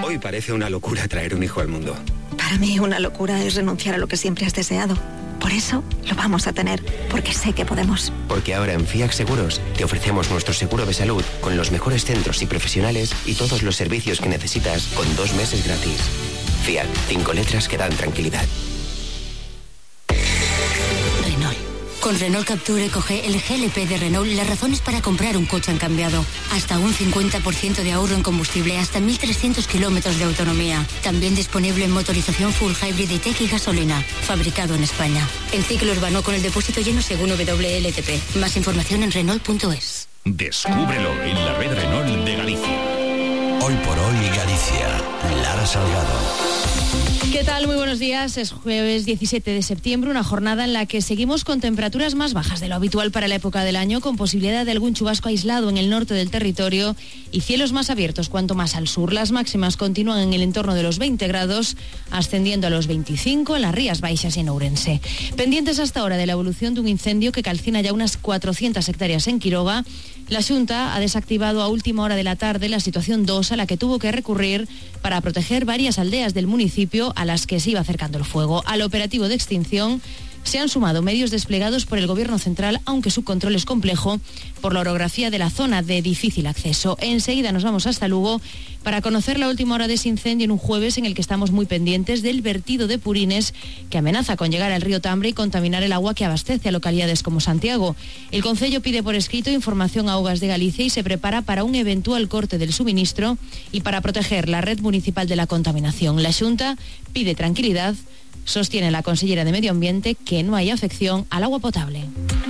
Hoy parece una locura traer un hijo al mundo. Para mí una locura es renunciar a lo que siempre has deseado. Por eso lo vamos a tener, porque sé que podemos. Porque ahora en FIAC Seguros te ofrecemos nuestro seguro de salud con los mejores centros y profesionales y todos los servicios que necesitas con 2 meses gratis. FIAC, 5 letras que dan tranquilidad. Con Renault Captur EcoG, el GLP de Renault, las razones para comprar un coche han cambiado. Hasta un 50% de ahorro en combustible, hasta 1.300 kilómetros de autonomía. También disponible en motorización full hybrid y tech y gasolina. Fabricado en España. En ciclo urbano con el depósito lleno según WLTP. Más información en Renault.es. Descúbrelo en la red Renault de Galicia. Hoy por hoy Galicia. Lara Salgado. ¿Qué tal? Muy buenos días. Es jueves 17 de septiembre, una jornada en la que seguimos con temperaturas más bajas de lo habitual para la época del año, con posibilidad de algún chubasco aislado en el norte del territorio y cielos más abiertos cuanto más al sur. Las máximas continúan en el entorno de los 20 grados, ascendiendo a los 25 en las Rías Baixas y en Ourense. Pendientes hasta ahora de la evolución de un incendio que calcina ya unas 400 hectáreas en Quiroga, la Xunta ha desactivado a última hora de la tarde la situación 2 a la que tuvo que recurrir para proteger varias aldeas del municipio a las que se iba acercando el fuego. Al operativo de extinción se han sumado medios desplegados por el Gobierno central, aunque su control es complejo por la orografía de la zona de difícil acceso. Enseguida nos vamos hasta Lugo para conocer la última hora de ese incendio en un jueves en el que estamos muy pendientes del vertido de purines que amenaza con llegar al río Tambre y contaminar el agua que abastece a localidades como Santiago. El Concello pide por escrito información a Augas de Galicia y se prepara para un eventual corte del suministro y para proteger la red municipal de la contaminación. La Xunta pide tranquilidad. Sostiene la consellera de Medio Ambiente que no hay afección al agua potable.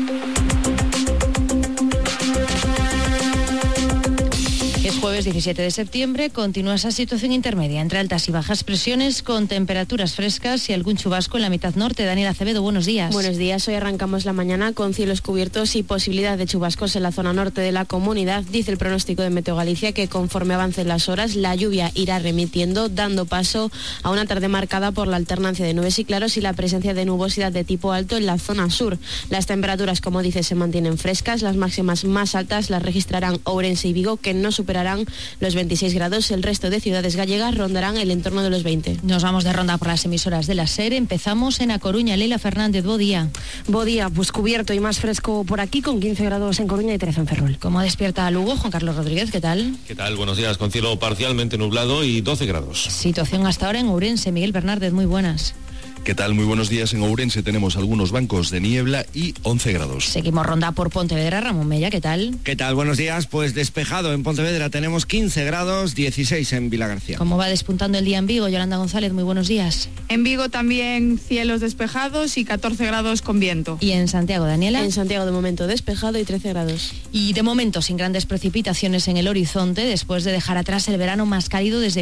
Es jueves 17 de septiembre, continúa esa situación intermedia entre altas y bajas presiones con temperaturas frescas y algún chubasco en la mitad norte. Daniel Acevedo, buenos días. Buenos días, hoy arrancamos la mañana con cielos cubiertos y posibilidad de chubascos en la zona norte de la comunidad. Dice el pronóstico de Meteo Galicia que conforme avancen las horas la lluvia irá remitiendo, dando paso a una tarde marcada por la alternancia de nubes y claros y la presencia de nubosidad de tipo alto en la zona sur. Las temperaturas, como dice, se mantienen frescas, las máximas más altas las registrarán Ourense y Vigo, que no superarán los 26 grados. El resto de ciudades gallegas rondarán el entorno de los 20. Nos vamos de ronda por las emisoras de la SER. Empezamos en A Coruña. Leila Fernández, bo día. Bo día, pues cubierto y más fresco por aquí, con 15 grados en Coruña y 13 en Ferrol. ¿Cómo despierta Lugo? Juan Carlos Rodríguez, ¿qué tal? ¿Qué tal? Buenos días, con cielo parcialmente nublado y 12 grados. Situación hasta ahora en Ourense. Miguel Fernández, muy buenas. ¿Qué tal? Muy buenos días. En Ourense tenemos algunos bancos de niebla y 11 grados. Seguimos ronda por Pontevedra. Ramón Mella, ¿qué tal? ¿Qué tal? Buenos días. Pues despejado en Pontevedra tenemos 15 grados, 16 en Vilagarcía. ¿Cómo va despuntando el día en Vigo? Yolanda González, muy buenos días. En Vigo también cielos despejados y 14 grados con viento. ¿Y en Santiago, Daniela? En Santiago de momento despejado y 13 grados. Y de momento sin grandes precipitaciones en el horizonte, después de dejar atrás el verano más cálido desde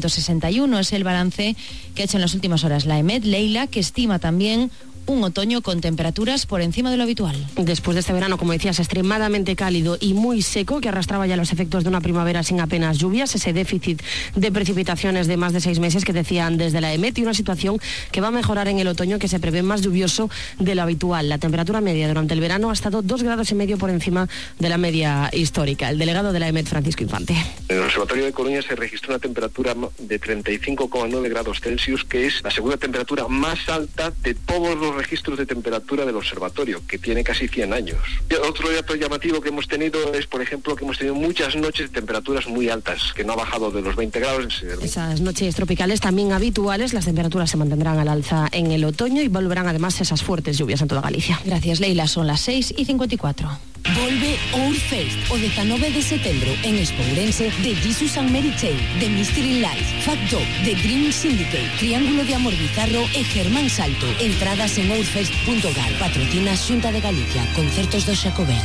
1961. Es el balance que ha hecho en las últimas horas la EMET. Leila, que estima también un otoño con temperaturas por encima de lo habitual. Después de este verano, como decías, extremadamente cálido y muy seco, que arrastraba ya los efectos de una primavera sin apenas lluvias, ese déficit de precipitaciones de más de 6 meses que decían desde la EMET, y una situación que va a mejorar en el otoño, que se prevé más lluvioso de lo habitual. La temperatura media durante el verano ha estado 2,5 grados por encima de la media histórica. El delegado de la EMET, Francisco Infante. En el Observatorio de Coruña se registró una temperatura de 35,9 grados Celsius, que es la segunda temperatura más alta de todos los registros de temperatura del observatorio, que tiene casi 100 años. Y otro dato llamativo que hemos tenido es, por ejemplo, que hemos tenido muchas noches de temperaturas muy altas, que no ha bajado de los 20 grados. Esas noches tropicales también habituales, las temperaturas se mantendrán al alza en el otoño y volverán además esas fuertes lluvias en toda Galicia. Gracias, Leila. Son las 6:54. Volve Outfest o 19 de setembro en Expo Ourense de Jesus and Mary Chain, The Mystery Life, Fact Dog, The Dream Syndicate, Triángulo de Amor Bizarro e Germán Salto. Entradas en outfest.gal. Patrocina Xunta de Galicia. Concertos do Xacobeo.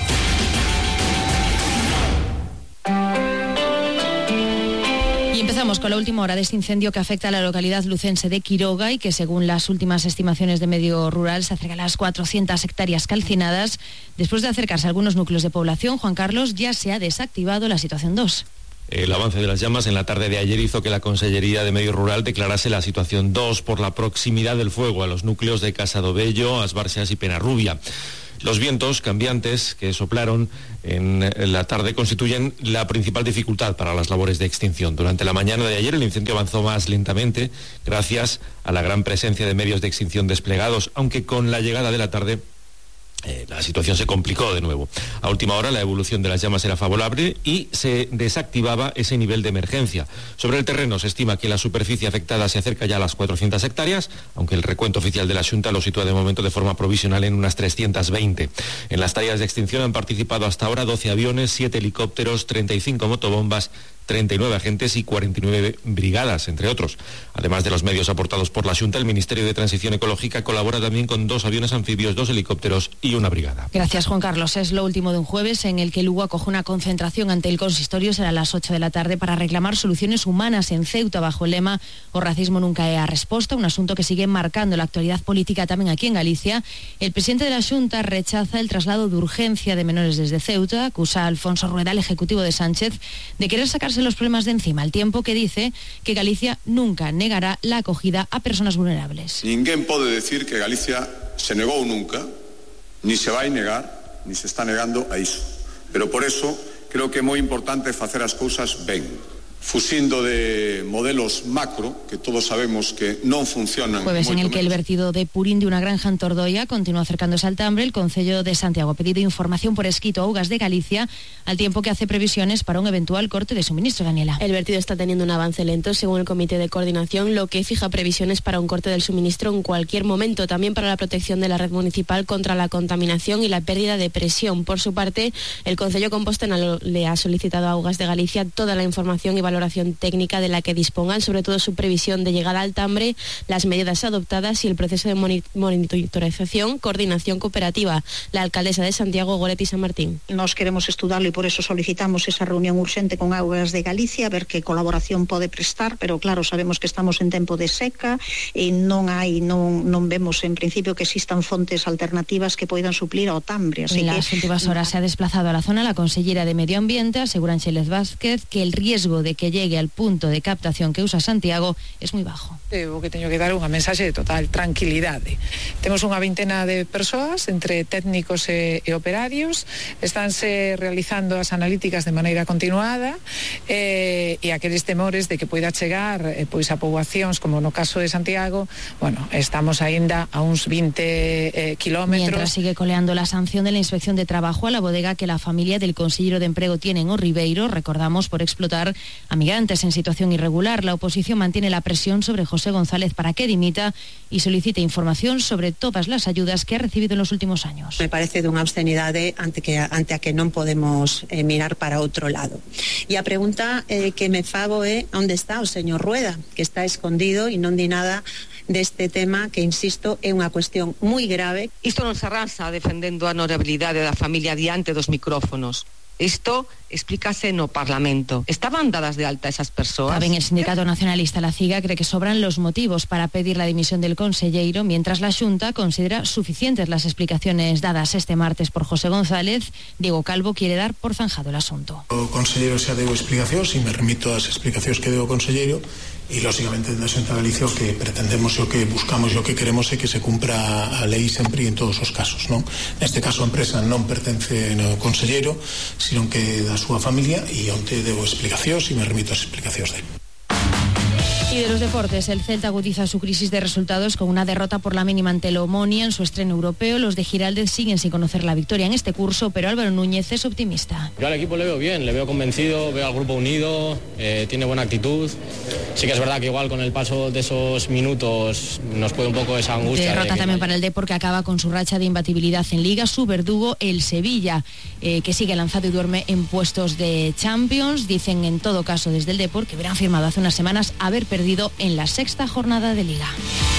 Empezamos con la última hora de este incendio que afecta a la localidad lucense de Quiroga y que, según las últimas estimaciones de Medio Rural, se acerca a las 400 hectáreas calcinadas. Después de acercarse a algunos núcleos de población, Juan Carlos, ya se ha desactivado la situación 2. El avance de las llamas en la tarde de ayer hizo que la Consellería de Medio Rural declarase la situación 2 por la proximidad del fuego a los núcleos de Casadobello, As Barxas y Penarrubia. Los vientos cambiantes que soplaron en la tarde constituyen la principal dificultad para las labores de extinción. Durante la mañana de ayer el incendio avanzó más lentamente gracias a la gran presencia de medios de extinción desplegados, aunque con la llegada de la tarde la situación se complicó de nuevo. A última hora la evolución de las llamas era favorable y se desactivaba ese nivel de emergencia. Sobre el terreno se estima que la superficie afectada se acerca ya a las 400 hectáreas, aunque el recuento oficial de la Xunta lo sitúa de momento de forma provisional en unas 320. En las tareas de extinción han participado hasta ahora 12 aviones, 7 helicópteros, 35 motobombas, 39 agentes y 49 brigadas, entre otros. Además de los medios aportados por la Xunta, el Ministerio de Transición Ecológica colabora también con 2 aviones anfibios, 2 helicópteros y una brigada. Gracias, Juan Carlos. Es lo último de un jueves en el que Lugo acoge una concentración ante el consistorio. Será a las 8 de la tarde para reclamar soluciones humanas en Ceuta bajo el lema "O racismo nunca é a resposta", un asunto que sigue marcando la actualidad política también aquí en Galicia. El presidente de la Xunta rechaza el traslado de urgencia de menores desde Ceuta, acusa a Alfonso Rueda, el ejecutivo de Sánchez, de querer sacarse los problemas de encima, al tiempo que dice que Galicia nunca negará la acogida a personas vulnerables. Ninguén pode decir que Galicia se negou nunca, ni se vai negar, ni se está negando a iso. Pero por eso creo que é moi importante facer as cousas ben, fuxindo de modelos macro que todos sabemos que non funcionan. Jueves en el que el vertido de purín de una granja en Tordoia continúa acercándose al Tambre. El Concello de Santiago ha pedido información por escrito a Augas de Galicia, al tiempo que hace previsiones para un eventual corte de suministro. Daniela. El vertido está teniendo un avance lento según el Comité de Coordinación, lo que fija previsiones para un corte del suministro en cualquier momento, también para la protección de la red municipal contra la contaminación y la pérdida de presión. Por su parte, el Concello Compostela le ha solicitado a Augas de Galicia toda la información y valoración técnica de la que dispongan, sobre todo su previsión de llegada al Tambre, las medidas adoptadas y el proceso de monitorización, coordinación cooperativa. La alcaldesa de Santiago, Goretti San Martín. Nos queremos estudarlo y por eso solicitamos esa reunión urgente con Augas de Galicia, a ver qué colaboración pode prestar, pero claro, sabemos que estamos en tempo de seca e non vemos en principio que existan fontes alternativas que poidan suplir ao Tambre. En las últimas horas se ha desplazado a la zona la consellera de Medio Ambiente, asegura Ángeles Vázquez que el riesgo de que llegue al punto de captación que usa Santiago es moi bajo. O que teño que dar unha mensaxe de total tranquilidade. Temos unha vintena de persoas, entre técnicos e operarios, estánse realizando as analíticas de maneira continuada e aqueles temores de que poida chegar pois a poboacións como no caso de Santiago, bueno, estamos aínda a uns 20 kilómetros. Mientras sigue coleando la sanción de la Inspección de Trabajo a la bodega que la familia del consejero de Empleo tiene en O Ribeiro, recordamos, por explotar a migrantes en situación irregular. La oposición mantiene la presión sobre José González para que dimita y solicite información sobre todas las ayudas que ha recibido en los últimos años. Me parece dunha obscenidade ante a que non podemos mirar para outro lado. E a pregunta que me fago é onde está o señor Rueda, que está escondido e non di nada deste tema que, insisto, é unha cuestión moi grave. Isto non se arrasa defendendo a honorabilidade da familia diante dos micrófonos. Isto explícase no Parlamento. ¿Estaban dadas de alta esas persoas? También el Sindicato Nacionalista La Ciga cree que sobran los motivos para pedir la dimisión del conselleiro, mientras la Xunta considera suficientes las explicaciones dadas este martes por José González. Diego Calvo quiere dar por zanjado el asunto. O conselleiro xa deu explicacións e me remito ás explicacións que deu o conselleiro e, lógicamente, da Xunta de Galicia o que pretendemos e o que buscamos e o que queremos é que se cumpra a lei sempre en todos os casos, non? Neste caso a empresa non pertence no conselleiro, sino que da súa familia, e onte debo explicacións e me remito ás explicacións dele. Y de los deportes, el Celta agudiza su crisis de resultados con una derrota por la mínima ante el Omonia en su estreno europeo. Los de Giraldez siguen sin conocer la victoria en este curso, pero Álvaro Núñez es optimista. Yo al equipo le veo bien, le veo convencido, veo al grupo unido, tiene buena actitud. Sí que es verdad que igual con el paso de esos minutos nos puede un poco esa angustia. Derrota también para el Depor, que acaba con su racha de imbatibilidad en Liga. Su verdugo, el Sevilla, que sigue lanzado y duerme en puestos de Champions. Dicen en todo caso desde el Depor que hubieran firmado hace unas semanas haber perdido en la sexta jornada de Liga.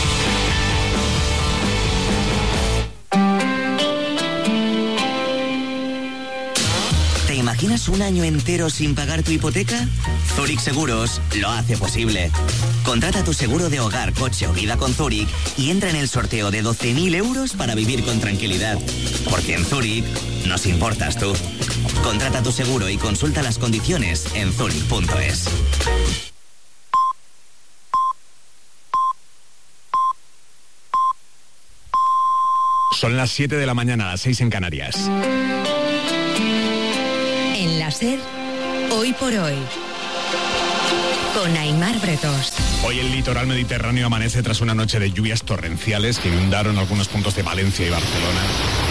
¿Te imaginas un año entero sin pagar tu hipoteca? Zurich Seguros lo hace posible. Contrata tu seguro de hogar, coche o vida con Zurich y entra en el sorteo de 12.000 euros para vivir con tranquilidad. Porque en Zurich nos importas tú. Contrata tu seguro y consulta las condiciones en zurich.es. Son las 7 de la mañana, las 6 en Canarias. En la SER, hoy por hoy, con Aimar Bretos. Hoy el litoral mediterráneo amanece tras una noche de lluvias torrenciales que inundaron algunos puntos de Valencia y Barcelona.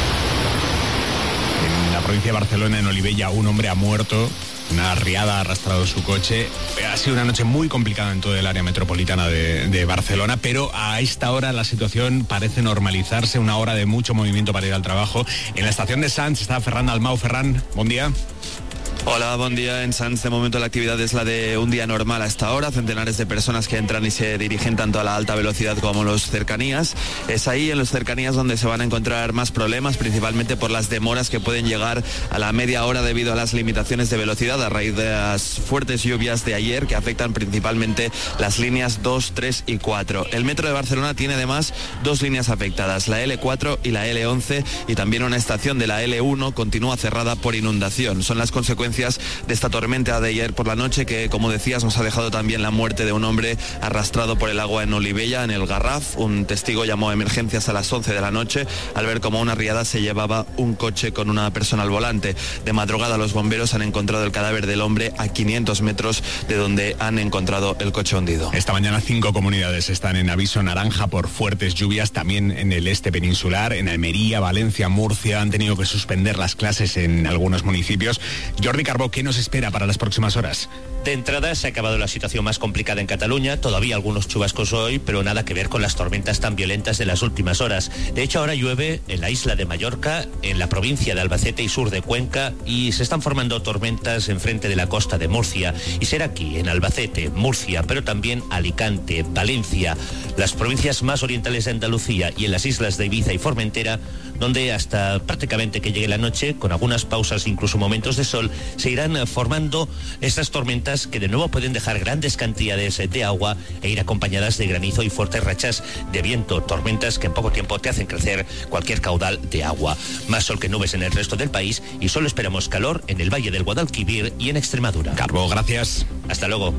En la provincia de Barcelona, en Olivella, un hombre ha muerto. Una riada ha arrastrado su coche. Ha sido una noche muy complicada en todo el área metropolitana de Barcelona, pero a esta hora la situación parece normalizarse, una hora de mucho movimiento para ir al trabajo. En la estación de Sants está Ferran Dalmau. Ferran, buen día. Hola, buen día. En Sants de momento la actividad es la de un día normal a esta hora. Centenares de personas que entran y se dirigen tanto a la alta velocidad como a los cercanías. Es ahí en los cercanías donde se van a encontrar más problemas, principalmente por las demoras que pueden llegar a la media hora debido a las limitaciones de velocidad a raíz de las fuertes lluvias de ayer que afectan principalmente las líneas 2, 3 y 4. El metro de Barcelona tiene además dos líneas afectadas, la L4 y la L11, y también una estación de la L1 continúa cerrada por inundación. Son las consecuencias de esta tormenta de ayer por la noche que, como decías, nos ha dejado también la muerte de un hombre arrastrado por el agua en Olivella, en el Garraf. Un testigo llamó a emergencias a las 11 de la noche al ver cómo una riada se llevaba un coche con una persona al volante. De madrugada los bomberos han encontrado el cadáver del hombre a 500 metros de donde han encontrado el coche hundido. Esta mañana 5 comunidades están en aviso naranja por fuertes lluvias, también en el este peninsular, en Almería, Valencia, Murcia. Han tenido que suspender las clases en algunos municipios. Jordi Carbó, ¿qué nos espera para las próximas horas? De entrada se ha acabado la situación más complicada en Cataluña, todavía algunos chubascos hoy, pero nada que ver con las tormentas tan violentas de las últimas horas. De hecho, ahora llueve en la isla de Mallorca, en la provincia de Albacete y sur de Cuenca, y se están formando tormentas enfrente de la costa de Murcia. Y será aquí, en Albacete, Murcia, pero también Alicante, Valencia, las provincias más orientales de Andalucía y en las islas de Ibiza y Formentera, donde hasta prácticamente que llegue la noche, con algunas pausas, incluso momentos de sol, se irán formando estas tormentas que de nuevo pueden dejar grandes cantidades de agua e ir acompañadas de granizo y fuertes rachas de viento. Tormentas que en poco tiempo te hacen crecer cualquier caudal de agua. Más sol que nubes en el resto del país y solo esperamos calor en el Valle del Guadalquivir y en Extremadura. Carbó, gracias. Hasta luego.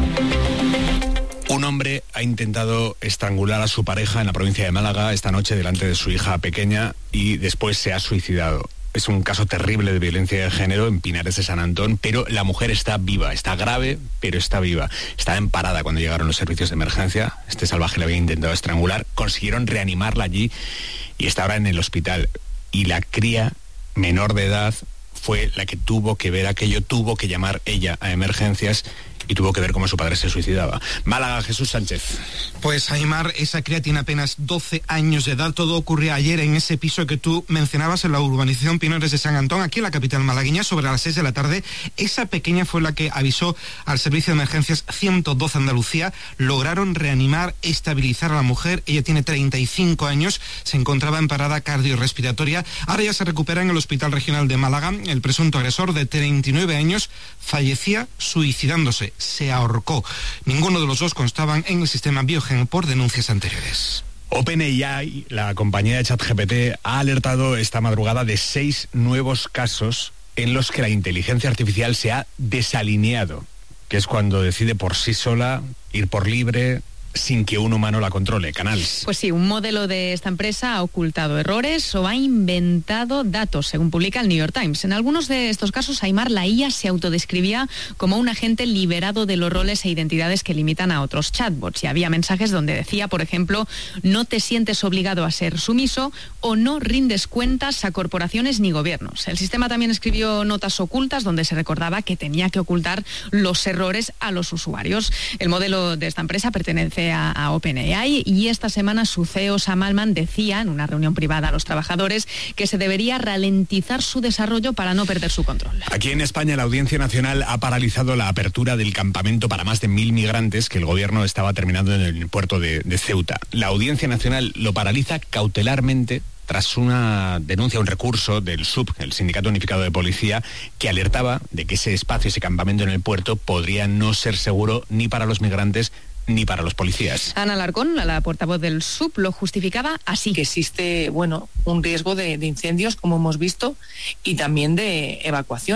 Un hombre ha intentado estrangular a su pareja en la provincia de Málaga esta noche delante de su hija pequeña y después se ha suicidado. Es un caso terrible de violencia de género en Pinares de San Antón, pero la mujer está viva, está grave, pero está viva. Estaba en parada cuando llegaron los servicios de emergencia. Este salvaje le había intentado estrangular, consiguieron reanimarla allí y está ahora en el hospital. Y la cría menor de edad fue la que tuvo que ver aquello, tuvo que llamar ella a emergencias y tuvo que ver cómo su padre se suicidaba. Málaga, Jesús Sánchez. Pues Aimar, esa cría tiene apenas 12 años de edad. Todo ocurrió ayer en ese piso que tú mencionabas en la urbanización Pinares de San Antón, aquí en la capital malagueña, sobre las 6 de la tarde. Esa pequeña fue la que avisó al servicio de emergencias 112 Andalucía. Lograron reanimar, estabilizar a la mujer. Ella tiene 35 años, se encontraba en parada cardiorrespiratoria. Ahora ya se recupera en el Hospital Regional de Málaga. El presunto agresor, de 39 años, fallecía suicidándose. Se ahorcó. Ninguno de los dos constaban en el sistema Biogen por denuncias anteriores. OpenAI, la compañía de ChatGPT, ha alertado esta madrugada de 6 nuevos casos en los que la inteligencia artificial se ha desalineado, que es cuando decide por sí sola ir por libre, sin que un humano la controle. Canals. Pues sí, un modelo de esta empresa ha ocultado errores o ha inventado datos, según publica el New York Times. En algunos de estos casos, Aimar, la IA se autodescribía como un agente liberado de los roles e identidades que limitan a otros chatbots. Y había mensajes donde decía, por ejemplo, no te sientes obligado a ser sumiso o no rindes cuentas a corporaciones ni gobiernos. El sistema también escribió notas ocultas donde se recordaba que tenía que ocultar los errores a los usuarios. El modelo de esta empresa pertenece a OpenAI y esta semana su CEO Sam Altman decía en una reunión privada a los trabajadores que se debería ralentizar su desarrollo para no perder su control. Aquí en España la Audiencia Nacional ha paralizado la apertura del campamento para más de 1.000 migrantes que el gobierno estaba terminando en el puerto de Ceuta. La Audiencia Nacional lo paraliza cautelarmente tras una denuncia, un recurso del SUP, el Sindicato Unificado de Policía, que alertaba de que ese espacio, ese campamento en el puerto, podría no ser seguro ni para los migrantes ni para los policías. Ana Alarcón, la portavoz del SUP, lo justificaba así. Que existe, un riesgo de incendios, como hemos visto, y también de evacuaciones.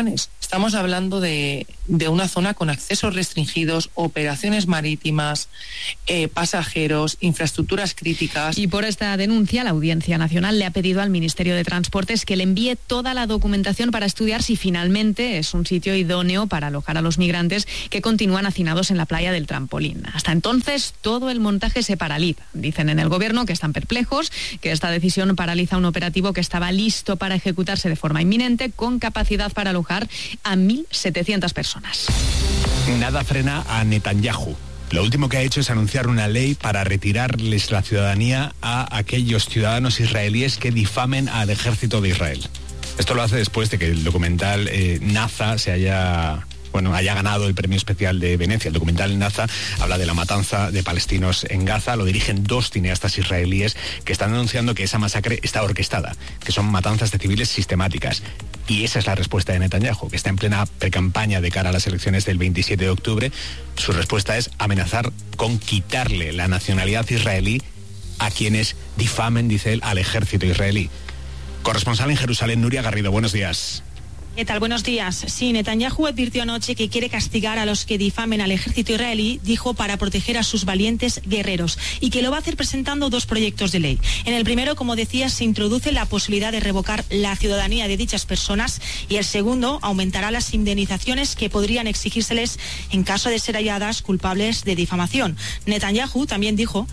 Estamos hablando de una zona con accesos restringidos, operaciones marítimas, pasajeros, infraestructuras críticas. Y por esta denuncia, la Audiencia Nacional le ha pedido al Ministerio de Transportes que le envíe toda la documentación para estudiar si finalmente es un sitio idóneo para alojar a los migrantes que continúan hacinados en la playa del Trampolín. Hasta entonces, todo el montaje se paraliza. Dicen en el Gobierno que están perplejos, que esta decisión paraliza un operativo que estaba listo para ejecutarse de forma inminente, con capacidad para alojar a 1.700 personas. Nada frena a Netanyahu. Lo último que ha hecho es anunciar una ley para retirarles la ciudadanía a aquellos ciudadanos israelíes que difamen al ejército de Israel. Esto lo hace después de que el documental Naza haya ganado el premio especial de Venecia. El documental Naza habla de la matanza de palestinos en Gaza. Lo dirigen 2 cineastas israelíes que están denunciando que esa masacre está orquestada, que son matanzas de civiles sistemáticas. Y esa es la respuesta de Netanyahu, que está en plena precampaña de cara a las elecciones del 27 de octubre. Su respuesta es amenazar con quitarle la nacionalidad israelí a quienes difamen, dice él, al ejército israelí. Corresponsal en Jerusalén, Nuria Garrido, buenos días. ¿Qué tal? Buenos días. Sí, Netanyahu advirtió anoche que quiere castigar a los que difamen al ejército israelí, dijo, para proteger a sus valientes guerreros, y que lo va a hacer presentando 2 proyectos de ley. En el primero, como decía, se introduce la posibilidad de revocar la ciudadanía de dichas personas, y el segundo aumentará las indemnizaciones que podrían exigírseles en caso de ser halladas culpables de difamación. Netanyahu también dijo: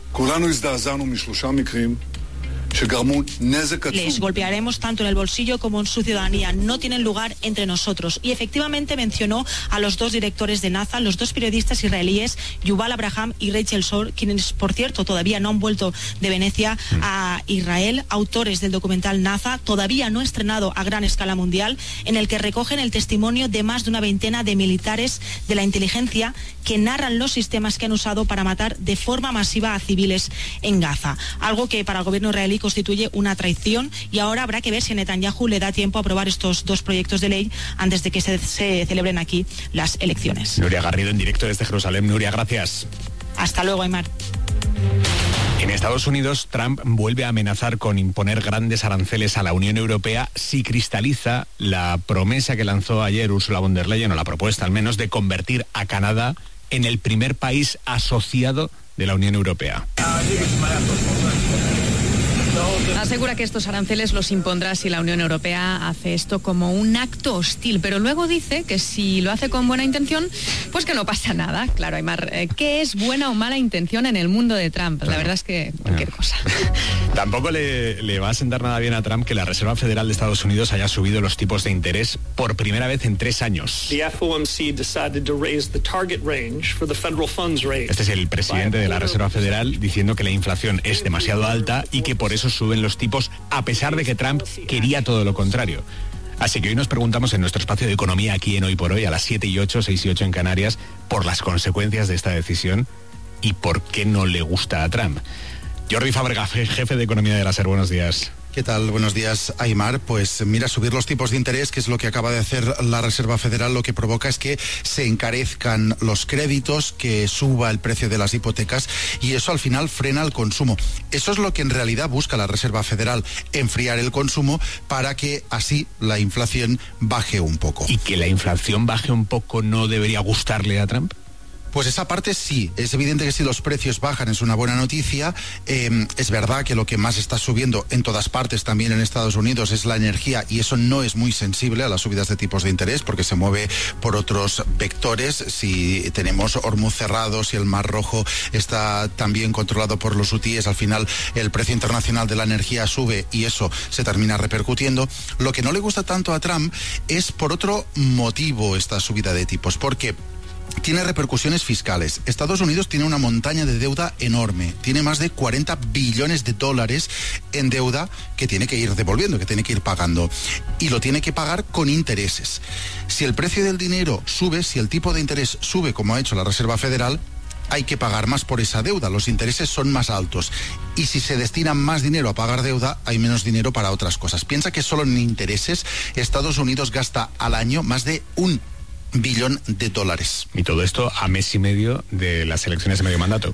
les golpearemos tanto en el bolsillo como en su ciudadanía. No tienen lugar entre nosotros. Y efectivamente mencionó a los 2 directores de Naza, los 2 periodistas israelíes, Yuval Abraham y Rachel Shor, quienes, por cierto, todavía no han vuelto de Venecia a Israel, autores del documental Naza, todavía no estrenado a gran escala mundial, en el que recogen el testimonio de más de una veintena de militares de la inteligencia que narran los sistemas que han usado para matar de forma masiva a civiles en Gaza. Algo que para el gobierno israelí constituye una traición, y ahora habrá que ver si Netanyahu le da tiempo a aprobar estos 2 proyectos de ley antes de que se celebren aquí las elecciones. Nuria Garrido en directo desde Jerusalén. Nuria, gracias. Hasta luego, Aymar. En Estados Unidos, Trump vuelve a amenazar con imponer grandes aranceles a la Unión Europea si cristaliza la promesa que lanzó ayer Ursula von der Leyen, o la propuesta al menos, de convertir a Canadá en el primer país asociado de la Unión Europea. Asegura que estos aranceles los impondrá si la Unión Europea hace esto como un acto hostil, pero luego dice que si lo hace con buena intención, pues que no pasa nada. Claro, Aymar, ¿qué es buena o mala intención en el mundo de Trump? La verdad es que cualquier cosa. Tampoco le va a sentar nada bien a Trump que la Reserva Federal de Estados Unidos haya subido los tipos de interés por primera vez en 3 años. Este es el presidente de la Reserva Federal diciendo que la inflación es demasiado alta y que por eso suben los tipos, a pesar de que Trump quería todo lo contrario. Así que hoy nos preguntamos en nuestro espacio de economía aquí en Hoy por Hoy, a las 7:08, 6:08 en Canarias, por las consecuencias de esta decisión y por qué no le gusta a Trump. Jordi Fábrega, jefe de economía de la SER, buenos días. ¿Qué tal? Buenos días, Aymar. Pues mira, subir los tipos de interés, que es lo que acaba de hacer la Reserva Federal, lo que provoca es que se encarezcan los créditos, que suba el precio de las hipotecas, y eso al final frena el consumo. Eso es lo que en realidad busca la Reserva Federal, enfriar el consumo para que así la inflación baje un poco. ¿Y que la inflación baje un poco no debería gustarle a Trump? Pues esa parte sí, es evidente que si los precios bajan es una buena noticia. Es verdad que lo que más está subiendo en todas partes, también en Estados Unidos, es la energía, y eso no es muy sensible a las subidas de tipos de interés porque se mueve por otros vectores. Si tenemos Hormuz cerrado, si el Mar Rojo está también controlado por los hutíes, al final el precio internacional de la energía sube y eso se termina repercutiendo. Lo que no le gusta tanto a Trump es por otro motivo esta subida de tipos, porque tiene repercusiones fiscales. Estados Unidos tiene una montaña de deuda enorme. Tiene más de 40 billones de dólares en deuda que tiene que ir devolviendo, que tiene que ir pagando. Y lo tiene que pagar con intereses. Si el precio del dinero sube, si el tipo de interés sube, como ha hecho la Reserva Federal, hay que pagar más por esa deuda. Los intereses son más altos. Y si se destina más dinero a pagar deuda, hay menos dinero para otras cosas. Piensa que solo en intereses Estados Unidos gasta al año más de $1 billón. Y todo esto a mes y medio de las elecciones de medio mandato.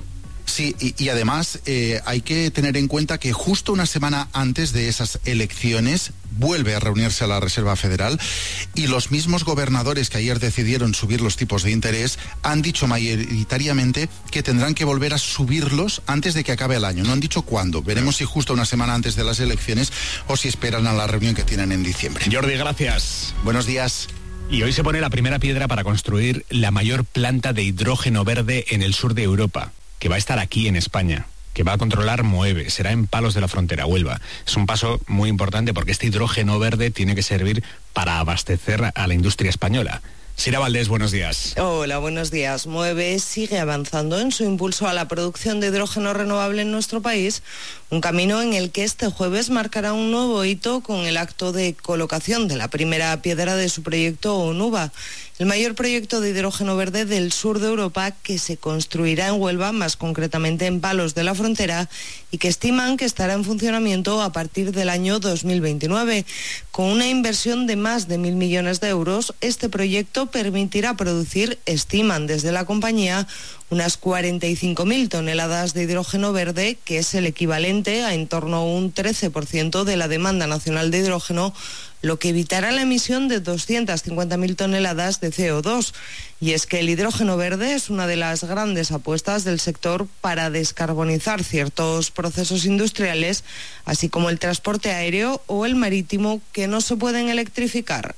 Sí, y además hay que tener en cuenta que justo una semana antes de esas elecciones vuelve a reunirse la Reserva Federal y los mismos gobernadores que ayer decidieron subir los tipos de interés han dicho mayoritariamente que tendrán que volver a subirlos antes de que acabe el año. No han dicho cuándo. Veremos si justo una semana antes de las elecciones o si esperan a la reunión que tienen en diciembre. Jordi, gracias. Buenos días. Y hoy se pone la primera piedra para construir la mayor planta de hidrógeno verde en el sur de Europa, que va a estar aquí en España, que va a controlar Moeve, será en Palos de la Frontera, Huelva. Es un paso muy importante porque este hidrógeno verde tiene que servir para abastecer a la industria española. Sira Valdés, buenos días. Hola, buenos días. Moeve sigue avanzando en su impulso a la producción de hidrógeno renovable en nuestro país, un camino en el que este jueves marcará un nuevo hito con el acto de colocación de la primera piedra de su proyecto ONUVA, el mayor proyecto de hidrógeno verde del sur de Europa que se construirá en Huelva, más concretamente en Palos de la Frontera, y que estiman que estará en funcionamiento a partir del año 2029. Con una inversión de más de 1.000 millones de euros, este proyecto permitirá producir, estiman desde la compañía, unas 45.000 toneladas de hidrógeno verde, que es el equivalente a en torno a un 13% de la demanda nacional de hidrógeno, lo que evitará la emisión de 250.000 toneladas de CO2. Y es que el hidrógeno verde es una de las grandes apuestas del sector para descarbonizar ciertos procesos industriales, así como el transporte aéreo o el marítimo, que no se pueden electrificar.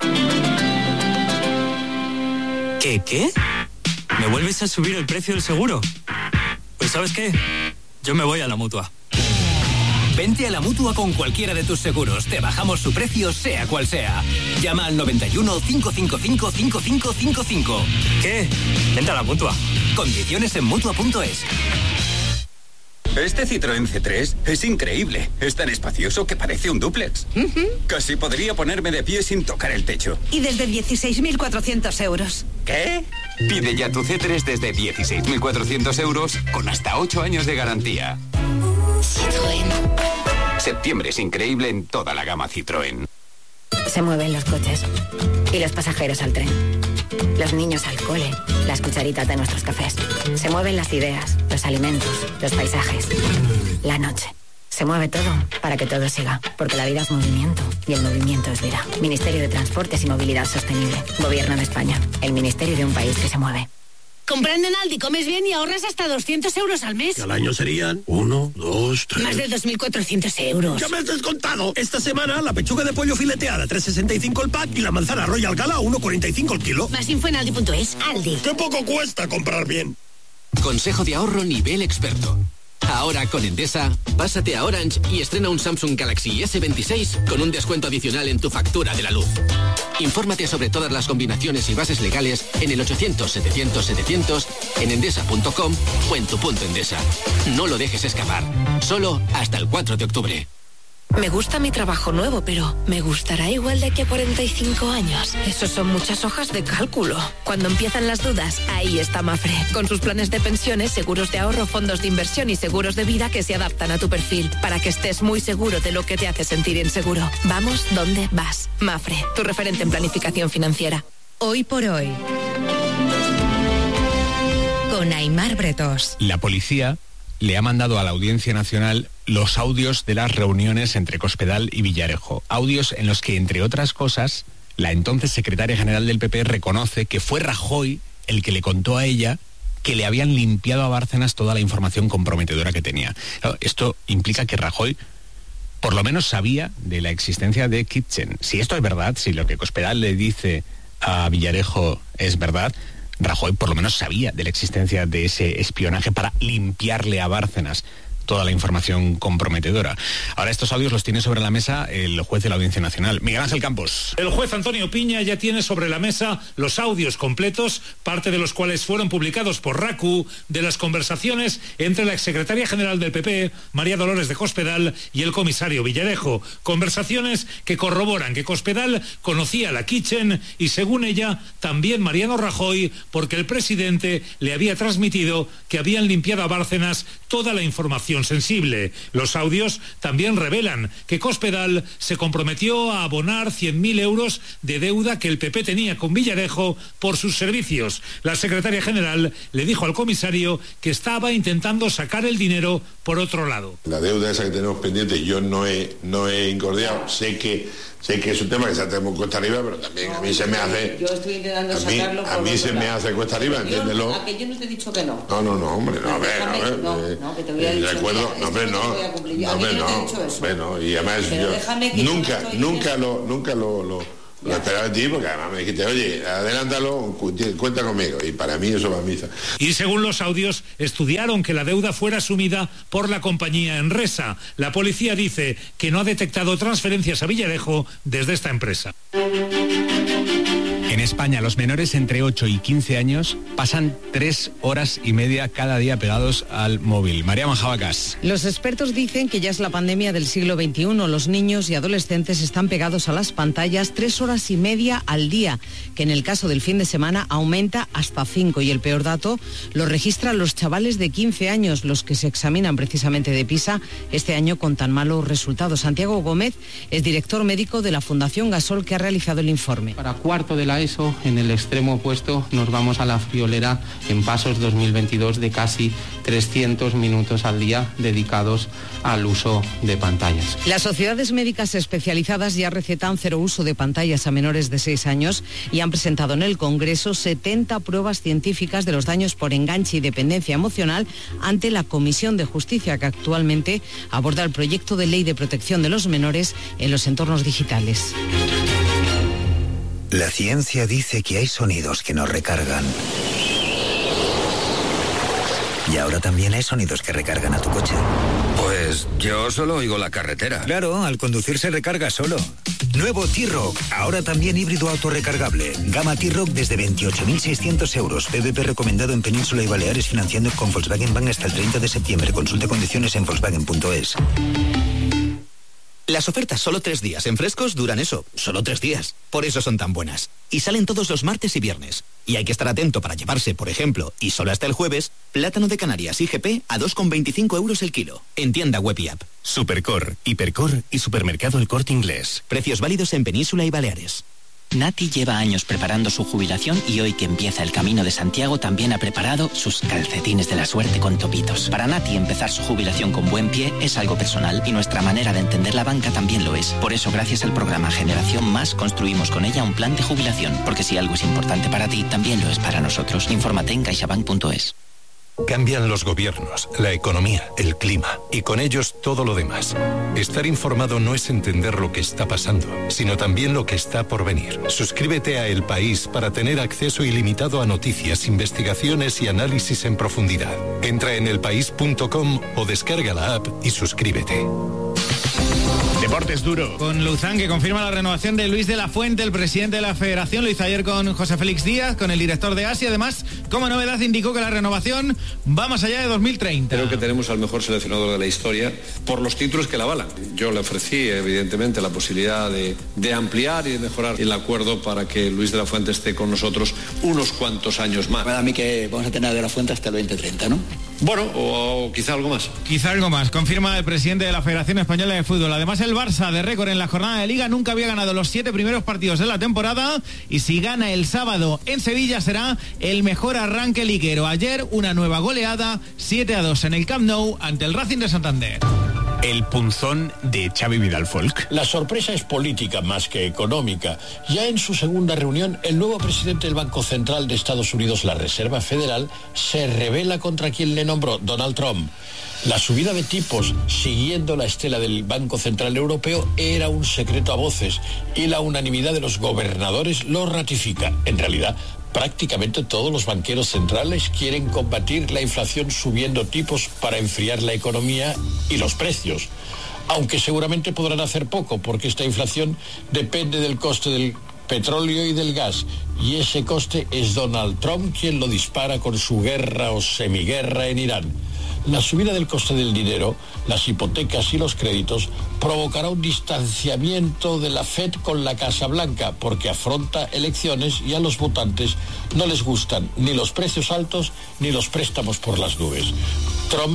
¿Qué? ¿Me vuelves a subir el precio del seguro? Pues ¿sabes qué? Yo me voy a la Mutua. Vente a la Mutua con cualquiera de tus seguros. Te bajamos su precio, sea cual sea. Llama al 91 555 5555. ¿Qué? Vente a la Mutua. Condiciones en Mutua.es. Este Citroën C3 es increíble. Es tan espacioso que parece un dúplex. Casi podría ponerme de pie sin tocar el techo. Y desde 16.400 euros. ¿Qué? Pide ya tu C3 desde 16.400 euros con hasta 8 años de garantía. Citroën. Septiembre es increíble en toda la gama Citroën. Se mueven los coches y los pasajeros al tren. Los niños al cole, las cucharitas de nuestros cafés. Se mueven las ideas, los alimentos, los paisajes, la noche. Se mueve todo para que todo siga, porque la vida es movimiento y el movimiento es vida. Ministerio de Transportes y Movilidad Sostenible. Gobierno de España. El ministerio de un país que se mueve. Comprando en Aldi comes bien y ahorras hasta 200 euros al mes. Que al año serían 1, 2, 3... Más de 2.400 euros. ¡Ya me has descontado! Esta semana la pechuga de pollo fileteada 3,65 el pack y la manzana Royal Gala 1,45 el kilo. Más info en Aldi.es. Aldi. ¡Qué poco cuesta comprar bien! Consejo de ahorro nivel experto. Ahora con Endesa, pásate a Orange y estrena un Samsung Galaxy S26 con un descuento adicional en tu factura de la luz. Infórmate sobre todas las combinaciones y bases legales en el 800-700-700, en endesa.com o en tu punto Endesa. No lo dejes escapar. Solo hasta el 4 de octubre. Me gusta mi trabajo nuevo, pero ¿me gustará igual de aquí a 45 años? Eso son muchas hojas de cálculo. Cuando empiezan las dudas, ahí está Mafre. Con sus planes de pensiones, seguros de ahorro, fondos de inversión y seguros de vida que se adaptan a tu perfil, para que estés muy seguro de lo que te hace sentir inseguro. Vamos donde vas. Mafre, tu referente en planificación financiera. Hoy por hoy. Con Aimar Bretos. La policía le ha mandado a la Audiencia Nacional los audios de las reuniones entre Cospedal y Villarejo. Audios en los que, entre otras cosas, la entonces secretaria general del PP reconoce que fue Rajoy el que le contó a ella que le habían limpiado a Bárcenas toda la información comprometedora que tenía. Claro, esto implica que Rajoy por lo menos sabía de la existencia de Kitchen. Si esto es verdad, si lo que Cospedal le dice a Villarejo es verdad, Rajoy por lo menos sabía de la existencia de ese espionaje para limpiarle a Bárcenas toda la información comprometedora. Ahora estos audios los tiene sobre la mesa el juez de la Audiencia Nacional, Miguel Ángel Campos. El juez Antonio Piña ya tiene sobre la mesa los audios completos, parte de los cuales fueron publicados por RACU, de las conversaciones entre la exsecretaria general del PP, María Dolores de Cospedal, y el comisario Villarejo. Conversaciones que corroboran que Cospedal conocía la Kitchen y, según ella, también Mariano Rajoy, porque el presidente le había transmitido que habían limpiado a Bárcenas toda la información información sensible. Los audios también revelan que Cospedal se comprometió a abonar 100.000 euros de deuda que el PP tenía con Villarejo por sus servicios. La secretaria general le dijo al comisario que estaba intentando sacar el dinero por otro lado. La deuda esa que tenemos pendiente yo no he incordiado. Sé que es un tema que se hace muy cuesta arriba, pero también a mí se me hace... Yo estoy intentando sacarlo por a mí se me hace cuesta arriba, entiéndelo. A que yo no te he dicho que no. No, hombre, no, a ver. No, que te voy a decir. Recuerdo, no, hombre, no. Y además yo nunca lo esperaba de ti, porque además me dijiste, oye, adelántalo, cuenta conmigo, y para mí eso va a misa. Y según los audios, estudiaron que la deuda fuera asumida por la compañía Enresa. La policía dice que no ha detectado transferencias a Villarejo desde esta empresa. En España, los menores entre 8 y 15 años pasan 3 horas y media cada día pegados al móvil. María Manjabacas. Los expertos dicen que ya es la pandemia del siglo XXI. Los niños y adolescentes están pegados a las pantallas 3 horas y media al día, que en el caso del fin de semana aumenta hasta 5. Y el peor dato lo registran los chavales de 15 años, los que se examinan precisamente de PISA este año con tan malos resultados. Santiago Gómez es director médico de la Fundación Gasol, que ha realizado el informe. Para cuarto de la ESO, en el extremo opuesto, nos vamos a la friolera en pasos 2022 de casi 300 minutos al día dedicados al uso de pantallas. Las sociedades médicas especializadas ya recetan cero uso de pantallas a menores de 6 años y han presentado en el Congreso 70 pruebas científicas de los daños por enganche y dependencia emocional ante la Comisión de Justicia, que actualmente aborda el proyecto de ley de protección de los menores en los entornos digitales. La ciencia dice que hay sonidos que nos recargan. Y ahora también hay sonidos que recargan a tu coche. Pues yo solo oigo la carretera. Claro, al conducir se recarga solo. Nuevo T-Roc, ahora también híbrido autorrecargable. Gama T-Roc desde 28.600 euros. PVP recomendado en Península y Baleares, financiando con Volkswagen Bank hasta el 30 de septiembre. Consulte condiciones en Volkswagen.es. Las ofertas solo 3 días en Frescos duran eso, solo 3 días. Por eso son tan buenas. Y salen todos los martes y viernes. Y hay que estar atento para llevarse, por ejemplo, y solo hasta el jueves, plátano de Canarias IGP a 2,25 euros el kilo. En tienda web y app. Supercor, Hipercor y Supermercado El Corte Inglés. Precios válidos en Península y Baleares. Nati lleva años preparando su jubilación y hoy que empieza el Camino de Santiago también ha preparado sus calcetines de la suerte con topitos. Para Nati empezar su jubilación con buen pie es algo personal y nuestra manera de entender la banca también lo es. Por eso gracias al programa Generación Más construimos con ella un plan de jubilación, porque si algo es importante para ti, también lo es para nosotros. Infórmate en caixabank.es. Cambian los gobiernos, la economía, el clima y con ellos todo lo demás. Estar informado no es entender lo que está pasando, sino también lo que está por venir. Suscríbete a El País para tener acceso ilimitado a noticias, investigaciones y análisis en profundidad. Entra en elpaís.com o descarga la app y suscríbete. Deportes duro. Con Luzán, que confirma la renovación de Luis de la Fuente, el presidente de la Federación. Lo hizo ayer con José Félix Díaz, con el director de Asia. Además, como novedad, indicó que la renovación va más allá de 2030. Creo que tenemos al mejor seleccionador de la historia por los títulos que la avalan. Yo le ofrecí, evidentemente, la posibilidad de ampliar y de mejorar el acuerdo para que Luis de la Fuente esté con nosotros unos cuantos años más. Para mí que vamos a tener a de la Fuente hasta el 2030, ¿no? Bueno, o quizá algo más. Quizá algo más, confirma el presidente de la Federación Española de Fútbol. Además, el Barça, de récord en la jornada de Liga, nunca había ganado los 7 primeros partidos de la temporada y si gana el sábado en Sevilla será el mejor arranque liguero. Ayer una nueva goleada, 7-2 en el Camp Nou ante el Racing de Santander. El punzón de Xavi Vidal Folk. La sorpresa es política más que económica. Ya en su segunda reunión, el nuevo presidente del Banco Central de Estados Unidos, la Reserva Federal, se rebela contra quien le nombró, Donald Trump. La subida de tipos, siguiendo la estela del Banco Central Europeo, era un secreto a voces y la unanimidad de los gobernadores lo ratifica. En realidad, prácticamente todos los banqueros centrales quieren combatir la inflación subiendo tipos para enfriar la economía y los precios. Aunque seguramente podrán hacer poco, porque esta inflación depende del coste del petróleo y del gas. Y ese coste es Donald Trump quien lo dispara con su guerra o semiguerra en Irán. La subida del coste del dinero, las hipotecas y los créditos provocará un distanciamiento de la Fed con la Casa Blanca, porque afronta elecciones y a los votantes no les gustan ni los precios altos ni los préstamos por las nubes. Trump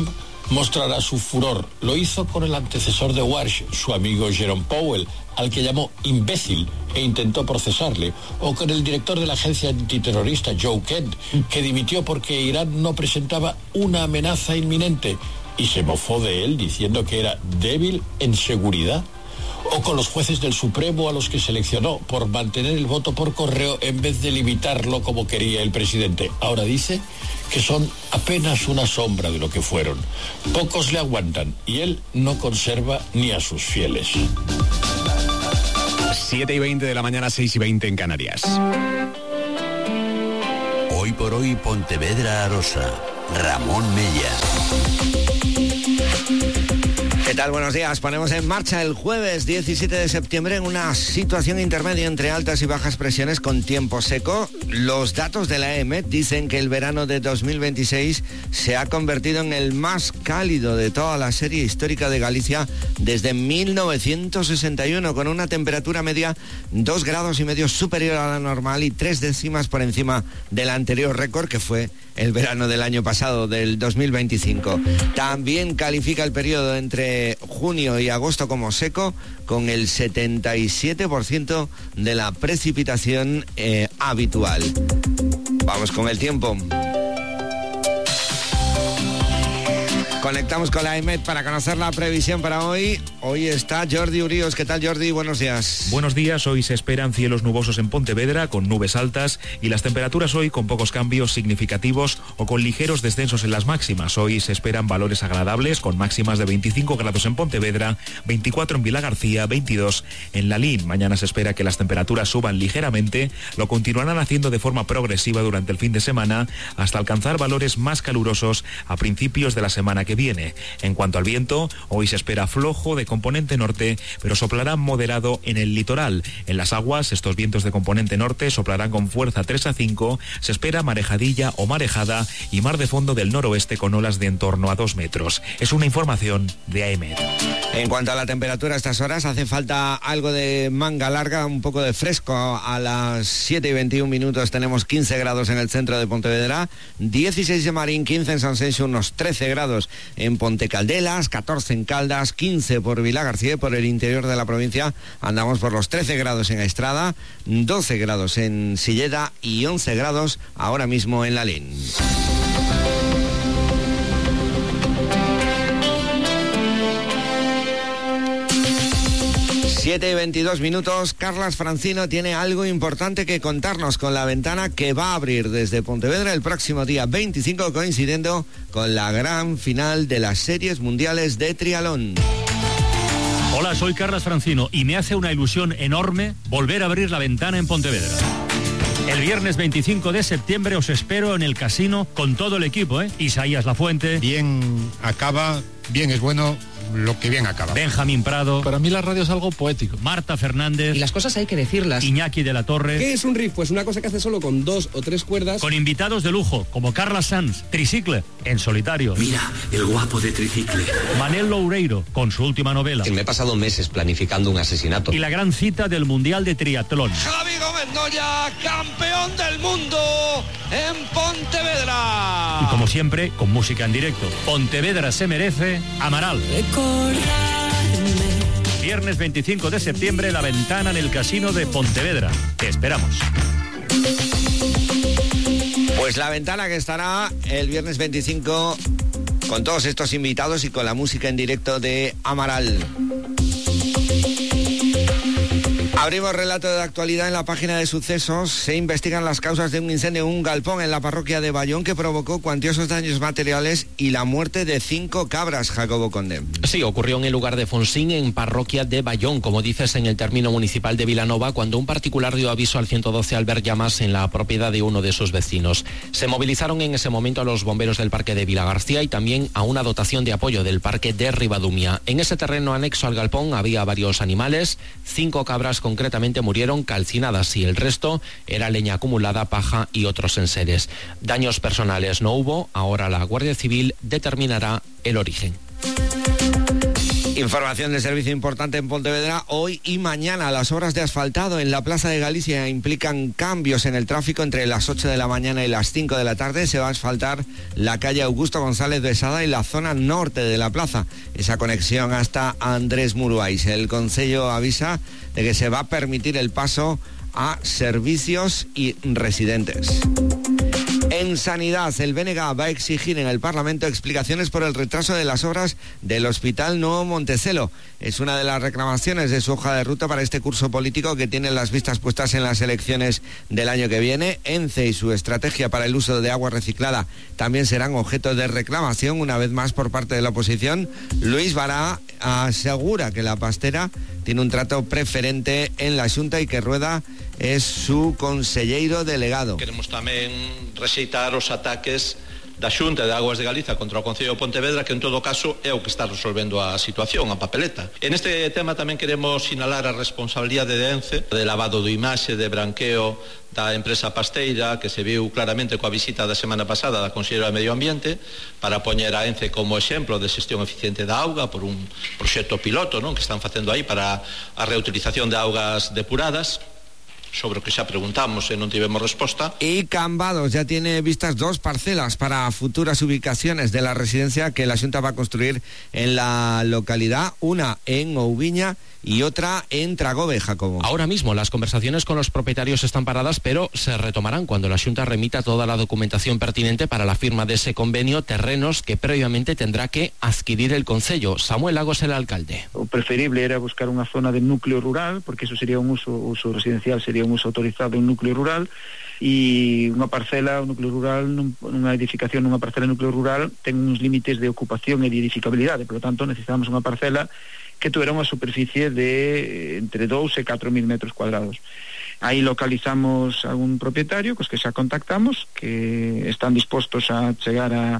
mostrará su furor. Lo hizo con el antecesor de Walsh, su amigo Jerome Powell, al que llamó imbécil e intentó procesarle, o con el director de la agencia antiterrorista Joe Kent, que dimitió porque Irán no presentaba una amenaza inminente y se mofó de él diciendo que era débil en seguridad, o con los jueces del Supremo a los que seleccionó por mantener el voto por correo en vez de limitarlo como quería el presidente. Ahora dice que son apenas una sombra de lo que fueron. Pocos le aguantan y él no conserva ni a sus fieles. 7:20 de la mañana, 6:20 en Canarias. Hoy por hoy, Pontevedra Arosa. Ramón Mella. ¿Qué tal? Buenos días. Ponemos en marcha el jueves 17 de septiembre en una situación intermedia entre altas y bajas presiones con tiempo seco. Los datos de la EMET dicen que el verano de 2026 se ha convertido en el más cálido de toda la serie histórica de Galicia desde 1961, con una temperatura media 2,5 grados superior a la normal y 3 décimas por encima del anterior récord, que fue el verano del año pasado, del 2025. También califica el periodo entre junio y agosto como seco, con el 77% de la precipitación habitual. Vamos con el tiempo. Conectamos con la EMET para conocer la previsión para hoy. Hoy está Jordi Urios. ¿Qué tal, Jordi? Buenos días. Buenos días. Hoy se esperan cielos nubosos en Pontevedra, con nubes altas, y las temperaturas hoy con pocos cambios significativos o con ligeros descensos en las máximas. Hoy se esperan valores agradables, con máximas de 25 grados en Pontevedra, 24 en Vilagarcía, 22 en Lalín. Mañana se espera que las temperaturas suban ligeramente, lo continuarán haciendo de forma progresiva durante el fin de semana, hasta alcanzar valores más calurosos a principios de la semana que viene. En cuanto al viento, hoy se espera flojo de componente norte, pero soplará moderado en el litoral. En las aguas, estos vientos de componente norte soplarán con fuerza 3 a 5, se espera marejadilla o marejada y mar de fondo del noroeste con olas de en torno a 2 metros. Es una información de AEMET. En cuanto a la temperatura a estas horas, hace falta algo de manga larga, un poco de fresco. A las 7:21 tenemos 15 grados en el centro de Pontevedra, 16 en Marín, 15 en Sanxenxo, unos 13 grados en Pontecaldelas, 14 en Caldas, 15 por Vilagarcía. Por el interior de la provincia andamos por los 13 grados en Estrada, 12 grados en Silleda y 11 grados ahora mismo en Lalín. Siete y 22 minutos. Carlas Francino tiene algo importante que contarnos con la ventana que va a abrir desde Pontevedra el próximo día 25, coincidiendo con la gran final de las series mundiales de triatlón. Hola, soy Carlas Francino y me hace una ilusión enorme volver a abrir la ventana en Pontevedra. El viernes 25 de septiembre os espero en el casino con todo el equipo, Isaías Lafuente. Bien acaba, bien es bueno, lo que bien acaba. Benjamín Prado. Para mí la radio es algo poético. Marta Fernández. Y las cosas hay que decirlas. Iñaki de la Torre. ¿Qué es un riff? Pues una cosa que hace solo con 2 o 3 cuerdas. Con invitados de lujo, como Carla Sanz, Tricicle, en solitario. Mira, el guapo de Tricicle. Manel Loureiro, con su última novela. Me he pasado meses planificando un asesinato. Y la gran cita del Mundial de Triatlón. Javi Gómez Noya, campeón del mundo en Pontevedra. Y como siempre, con música en directo. Pontevedra se merece Amaral. Viernes 25 de septiembre, la ventana en el casino de Pontevedra. Te esperamos. Pues la ventana que estará el viernes 25 con todos estos invitados y con la música en directo de Amaral. Abrimos relato de actualidad en la página de sucesos. Se investigan las causas de un incendio en un galpón en la parroquia de Bayón que provocó cuantiosos daños materiales y la muerte de 5 cabras, Jacobo Conde. Sí, ocurrió en el lugar de Fonsín, en parroquia de Bayón, como dices, en el término municipal de Vilanova, cuando un particular dio aviso al 112 al ver llamas en la propiedad de uno de sus vecinos. Se movilizaron en ese momento a los bomberos del parque de Vilagarcía y también a una dotación de apoyo del parque de Ribadumia. En ese terreno anexo al galpón había varios animales, 5 cabras concretamente murieron calcinadas y el resto era leña acumulada, paja y otros enseres. Daños personales no hubo, ahora la Guardia Civil determinará el origen. Información de servicio importante en Pontevedra. Hoy y mañana las obras de asfaltado en la Plaza de Galicia implican cambios en el tráfico. Entre las 8 de la mañana y las 5 de la tarde se va a asfaltar la calle Augusto González de Sada y la zona norte de la plaza. Esa conexión hasta Andrés Muruais. El concello avisa de que se va a permitir el paso a servicios y residentes. En Sanidad, el BNG va a exigir en el Parlamento explicaciones por el retraso de las obras del Hospital Nuevo Montecelo. Es una de las reclamaciones de su hoja de ruta para este curso político que tiene las vistas puestas en las elecciones del año que viene. ENCE y su estrategia para el uso de agua reciclada también serán objeto de reclamación, una vez más por parte de la oposición. Luis Bará asegura que la pastera tiene un trato preferente en la Xunta y que Rueda es su conselleiro delegado. Queremos tamén rexeitar os ataques da Xunta de Aguas de Galiza contra o Concello de Pontevedra, que en todo caso é o que está resolvendo a situación, a papeleta. En este tema tamén queremos sinalar a responsabilidade de ENCE, de lavado de imaxe, de branqueo da empresa pasteira, que se viu claramente coa visita da semana pasada da Conselleira de Medio Ambiente, para poñer a ENCE como exemplo de xestión eficiente da auga por un proxecto piloto, non, que están facendo aí para a reutilización de augas depuradas, sobre o que xa preguntamos e non tivemos resposta. Y Cambados ya tiene vistas 2 parcelas para futuras ubicaciones de la residencia que la Xunta va a construir en la localidad, una en Ouviña y otra en Tragove, Jacobo. Ahora mismo las conversaciones con los propietarios están paradas, pero se retomarán cuando la Xunta remita toda la documentación pertinente para la firma de ese convenio, terrenos que previamente tendrá que adquirir el concello. Samuel Lagos, el alcalde. O preferible era buscar unha zona de núcleo rural, porque eso sería un uso residencial, sería un uso autorizado en núcleo rural, e unha parcela, un núcleo rural, unha edificación nunha parcela núcleo rural ten uns límites de ocupación e de edificabilidade, por lo tanto necesitamos unha parcela que tuviera unha superficie de entre 2 e 4.000 metros cuadrados. Aí localizamos a un propietario cos que xa contactamos, que están dispostos a chegar a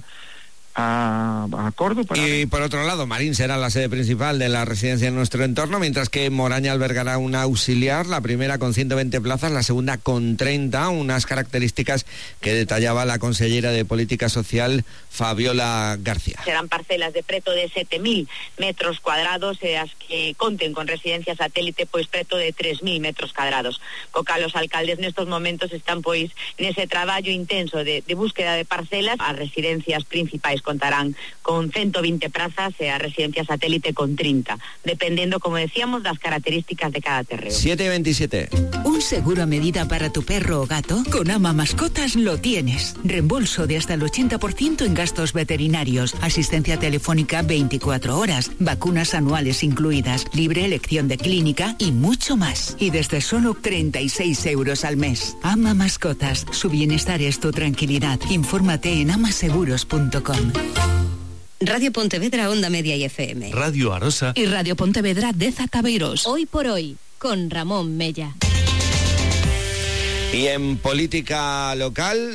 acuerdo. Y por otro lado, Marín será la sede principal de la residencia en nuestro entorno, mientras que Moraña albergará una auxiliar, la primera con 120 plazas, la segunda con 30, unas características que detallaba la consellera de Política Social, Fabiola García. Serán parcelas de preto de 7.000 metros cuadrados, as que conten con residencia satélite, pois preto de 3.000 metros cuadrados. Co cal os alcaldes nestos momentos están pois nese traballo intenso de búsqueda de parcelas. As residencias principais contarán con 120 plazas e a residencia satélite con 30, dependendo, como decíamos, das características de cada terreno. 7:27. ¿Un seguro a medida para tu perro o gato? Con Ama Mascotas lo tienes. Reembolso de hasta el 80% en gastos veterinarios, asistencia telefónica 24 horas, vacunas anuales incluidas, libre elección de clínica y mucho más. Y desde solo 36 euros al mes. Ama Mascotas, su bienestar es tu tranquilidad. Infórmate en amaseguros.com. Radio Pontevedra, Onda Media y FM. Radio Arosa. Y Radio Pontevedra, Deza Cabeiros. Hoy por hoy, con Ramón Mella. Y en política local,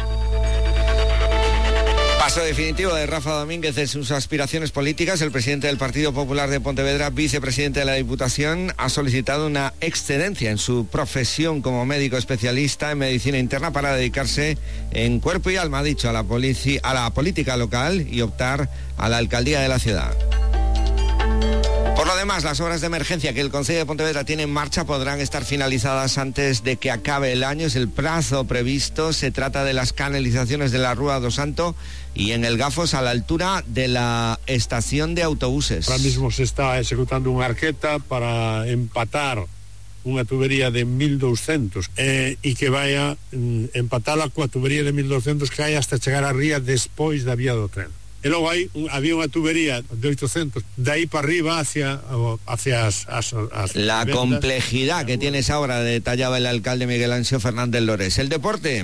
paso definitivo de Rafa Domínguez en sus aspiraciones políticas. El presidente del Partido Popular de Pontevedra, vicepresidente de la Diputación, ha solicitado una excedencia en su profesión como médico especialista en medicina interna para dedicarse en cuerpo y alma, ha dicho, a la política local y optar a la alcaldía de la ciudad. Por lo demás, las obras de emergencia que el Concello de Pontevedra tiene en marcha podrán estar finalizadas antes de que acabe el año. Es el plazo previsto. Se trata de las canalizaciones de la Rúa do Santo y en el Gafos, a la altura de la estación de autobuses. Ahora mismo se está ejecutando una arqueta para empatar unha tubería de 1.200 e que vaya empatala coa tubería de 1.200 que hai hasta chegar a ría despois da vía do tren. E logo había unha tubería de 800 de aí para arriba hacia as la vendas. Complejidad que tiene esa obra, detallaba el alcalde Miguel Ángel Fernández Lores. El deporte.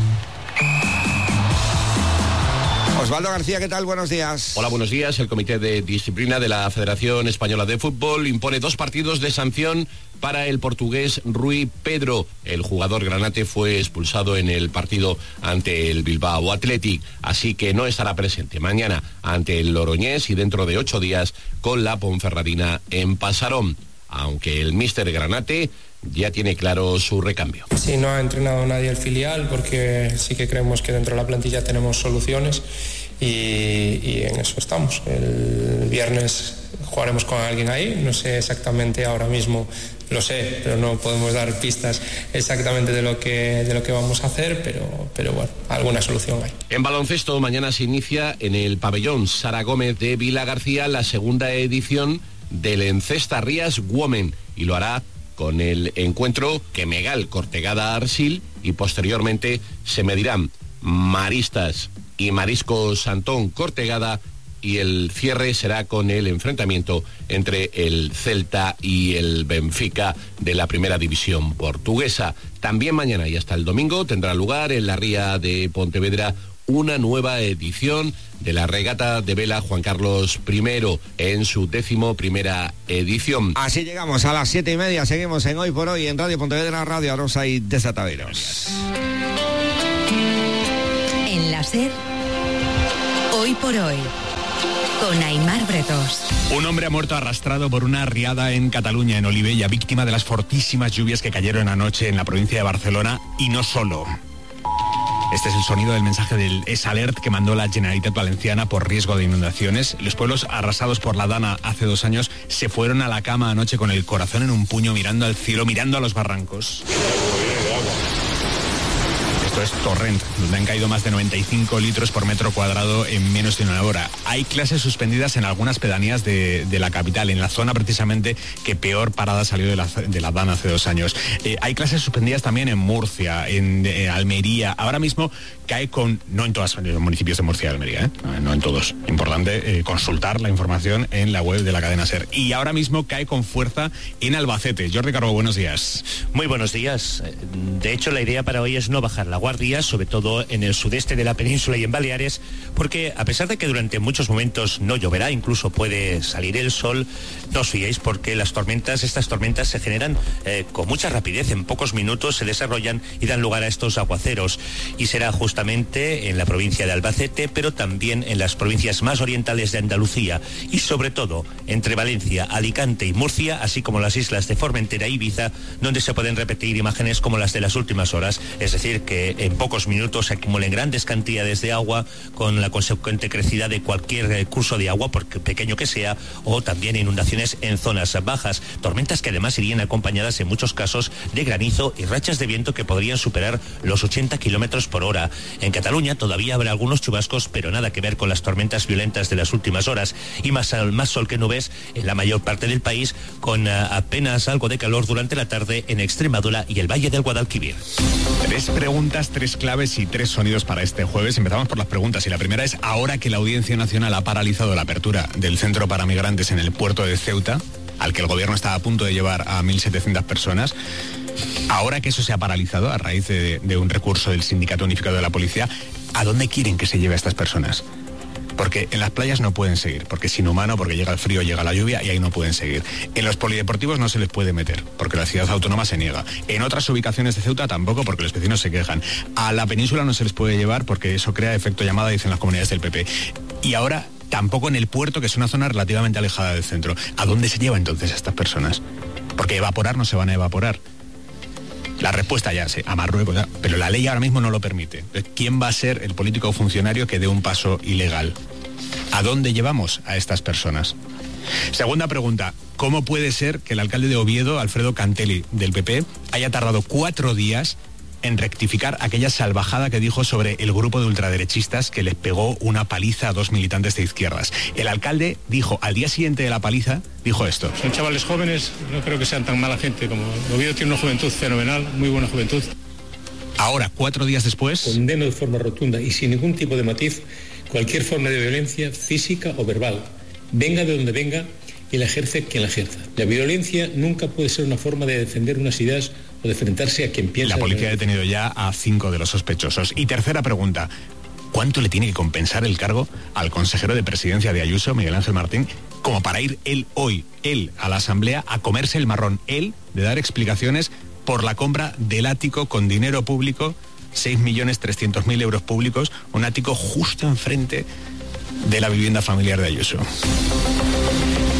Osvaldo García, ¿qué tal? Buenos días. Hola, buenos días. El Comité de Disciplina de la Federación Española de Fútbol impone 2 partidos de sanción para el portugués Rui Pedro. El jugador granate fue expulsado en el partido ante el Bilbao Athletic, así que no estará presente mañana ante el Logroñés y dentro de 8 días con la Ponferradina en Pasarón, aunque el míster granate ya tiene claro su recambio. Sí, no ha entrenado nadie el filial porque sí que creemos que dentro de la plantilla tenemos soluciones y en eso estamos. El viernes jugaremos con alguien ahí, no sé exactamente ahora mismo, lo sé, pero no podemos dar pistas exactamente de lo que vamos a hacer, pero bueno, alguna solución hay. En baloncesto, mañana se inicia en el pabellón Sara Gómez de Vila García la segunda edición del Encesta Rías Women, y lo hará con el encuentro Quemegal Cortegada Arsil, y posteriormente se medirán Maristas y Marisco Santón Cortegada, y el cierre será con el enfrentamiento entre el Celta y el Benfica de la primera división portuguesa. También mañana y hasta el domingo tendrá lugar en la ría de Pontevedra una nueva edición de la regata de vela Juan Carlos I en su 11ª edición. Así llegamos a las 7:30, seguimos en Hoy por Hoy en Radio Pontevedra, Radio Arosa y Desataderos. En la SER, Hoy por Hoy, con Aimar Bretos. Un hombre ha muerto arrastrado por una riada en Cataluña, en Olivella, víctima de las fortísimas lluvias que cayeron anoche en la provincia de Barcelona, y no solo. Este es el sonido del mensaje del S-Alert que mandó la Generalitat Valenciana por riesgo de inundaciones. Los pueblos arrasados por la Dana hace 2 años se fueron a la cama anoche con el corazón en un puño, mirando al cielo, mirando a los barrancos. Esto es Torrent, donde han caído más de 95 litros por metro cuadrado en menos de una hora. Hay clases suspendidas en algunas pedanías de la capital, en la zona precisamente que peor parada salió de la Dana hace 2 años. Hay clases suspendidas también en Murcia, en Almería. Ahora mismo cae no en todos los municipios de Murcia y Almería, no en todos. Importante consultar la información en la web de la cadena SER. Y ahora mismo cae con fuerza en Albacete. Jordi Carbó, buenos días. Muy buenos días. De hecho, la idea para hoy es no bajar la guardia, sobre todo en el sudeste de la península y en Baleares, porque a pesar de que durante muchos momentos no lloverá, incluso puede salir el sol, no os fiéis, porque estas tormentas se generan con mucha rapidez, en pocos minutos se desarrollan y dan lugar a estos aguaceros, y será justamente en la provincia de Albacete, pero también en las provincias más orientales de Andalucía, y sobre todo entre Valencia, Alicante y Murcia, así como las islas de Formentera e Ibiza, donde se pueden repetir imágenes como las de las últimas horas, es decir, que en pocos minutos se acumulen grandes cantidades de agua, con la consecuente crecida de cualquier curso de agua, por pequeño que sea, o también inundaciones en zonas bajas, tormentas que además irían acompañadas en muchos casos de granizo y rachas de viento que podrían superar los 80 kilómetros por hora. En Cataluña todavía habrá algunos chubascos, pero nada que ver con las tormentas violentas de las últimas horas, y más sol que nubes en la mayor parte del país, con apenas algo de calor durante la tarde en Extremadura y el Valle del Guadalquivir. 3 preguntas, 3 claves y 3 sonidos para este jueves. Empezamos por las preguntas, y la primera es: ahora que la Audiencia Nacional ha paralizado la apertura del centro para migrantes en el puerto de Ceuta, al que el gobierno está a punto de llevar a 1.700 personas, ahora que eso se ha paralizado a raíz de un recurso del Sindicato Unificado de la Policía, ¿a dónde quieren que se lleve a estas personas? Porque en las playas no pueden seguir, porque es inhumano, porque llega el frío, llega la lluvia y ahí no pueden seguir. En los polideportivos no se les puede meter, porque la ciudad autónoma se niega. En otras ubicaciones de Ceuta tampoco, porque los vecinos se quejan. A la península no se les puede llevar porque eso crea efecto llamada, dicen las comunidades del PP. Y ahora tampoco en el puerto, que es una zona relativamente alejada del centro. ¿A dónde se lleva entonces a estas personas? Porque evaporar no se van a evaporar. La respuesta ya sé, a Marruecos, pero la ley ahora mismo no lo permite. ¿Quién va a ser el político o funcionario que dé un paso ilegal? ¿A dónde llevamos a estas personas? Segunda pregunta: ¿cómo puede ser que el alcalde de Oviedo, Alfredo Cantelli, del PP, haya tardado 4 días en rectificar aquella salvajada que dijo sobre el grupo de ultraderechistas que les pegó una paliza a 2 militantes de izquierdas? El alcalde dijo, al día siguiente de la paliza, dijo esto: son chavales jóvenes, no creo que sean tan mala gente. Como Oviedo tiene una juventud fenomenal, muy buena juventud. Ahora, 4 días después, condeno de forma rotunda y sin ningún tipo de matiz cualquier forma de violencia física o verbal, venga de donde venga, y la ejerce quien la ejerza. La violencia nunca puede ser una forma de defender unas ideas o de enfrentarse a quien piensa. La policía ha detenido ya a 5 de los sospechosos. Y tercera pregunta: ¿cuánto le tiene que compensar el cargo al consejero de presidencia de Ayuso, Miguel Ángel Martín, como para ir él a la Asamblea a comerse el marrón, de dar explicaciones por la compra del ático con dinero público, 6.300.000 euros públicos, un ático justo enfrente de la vivienda familiar de Ayuso?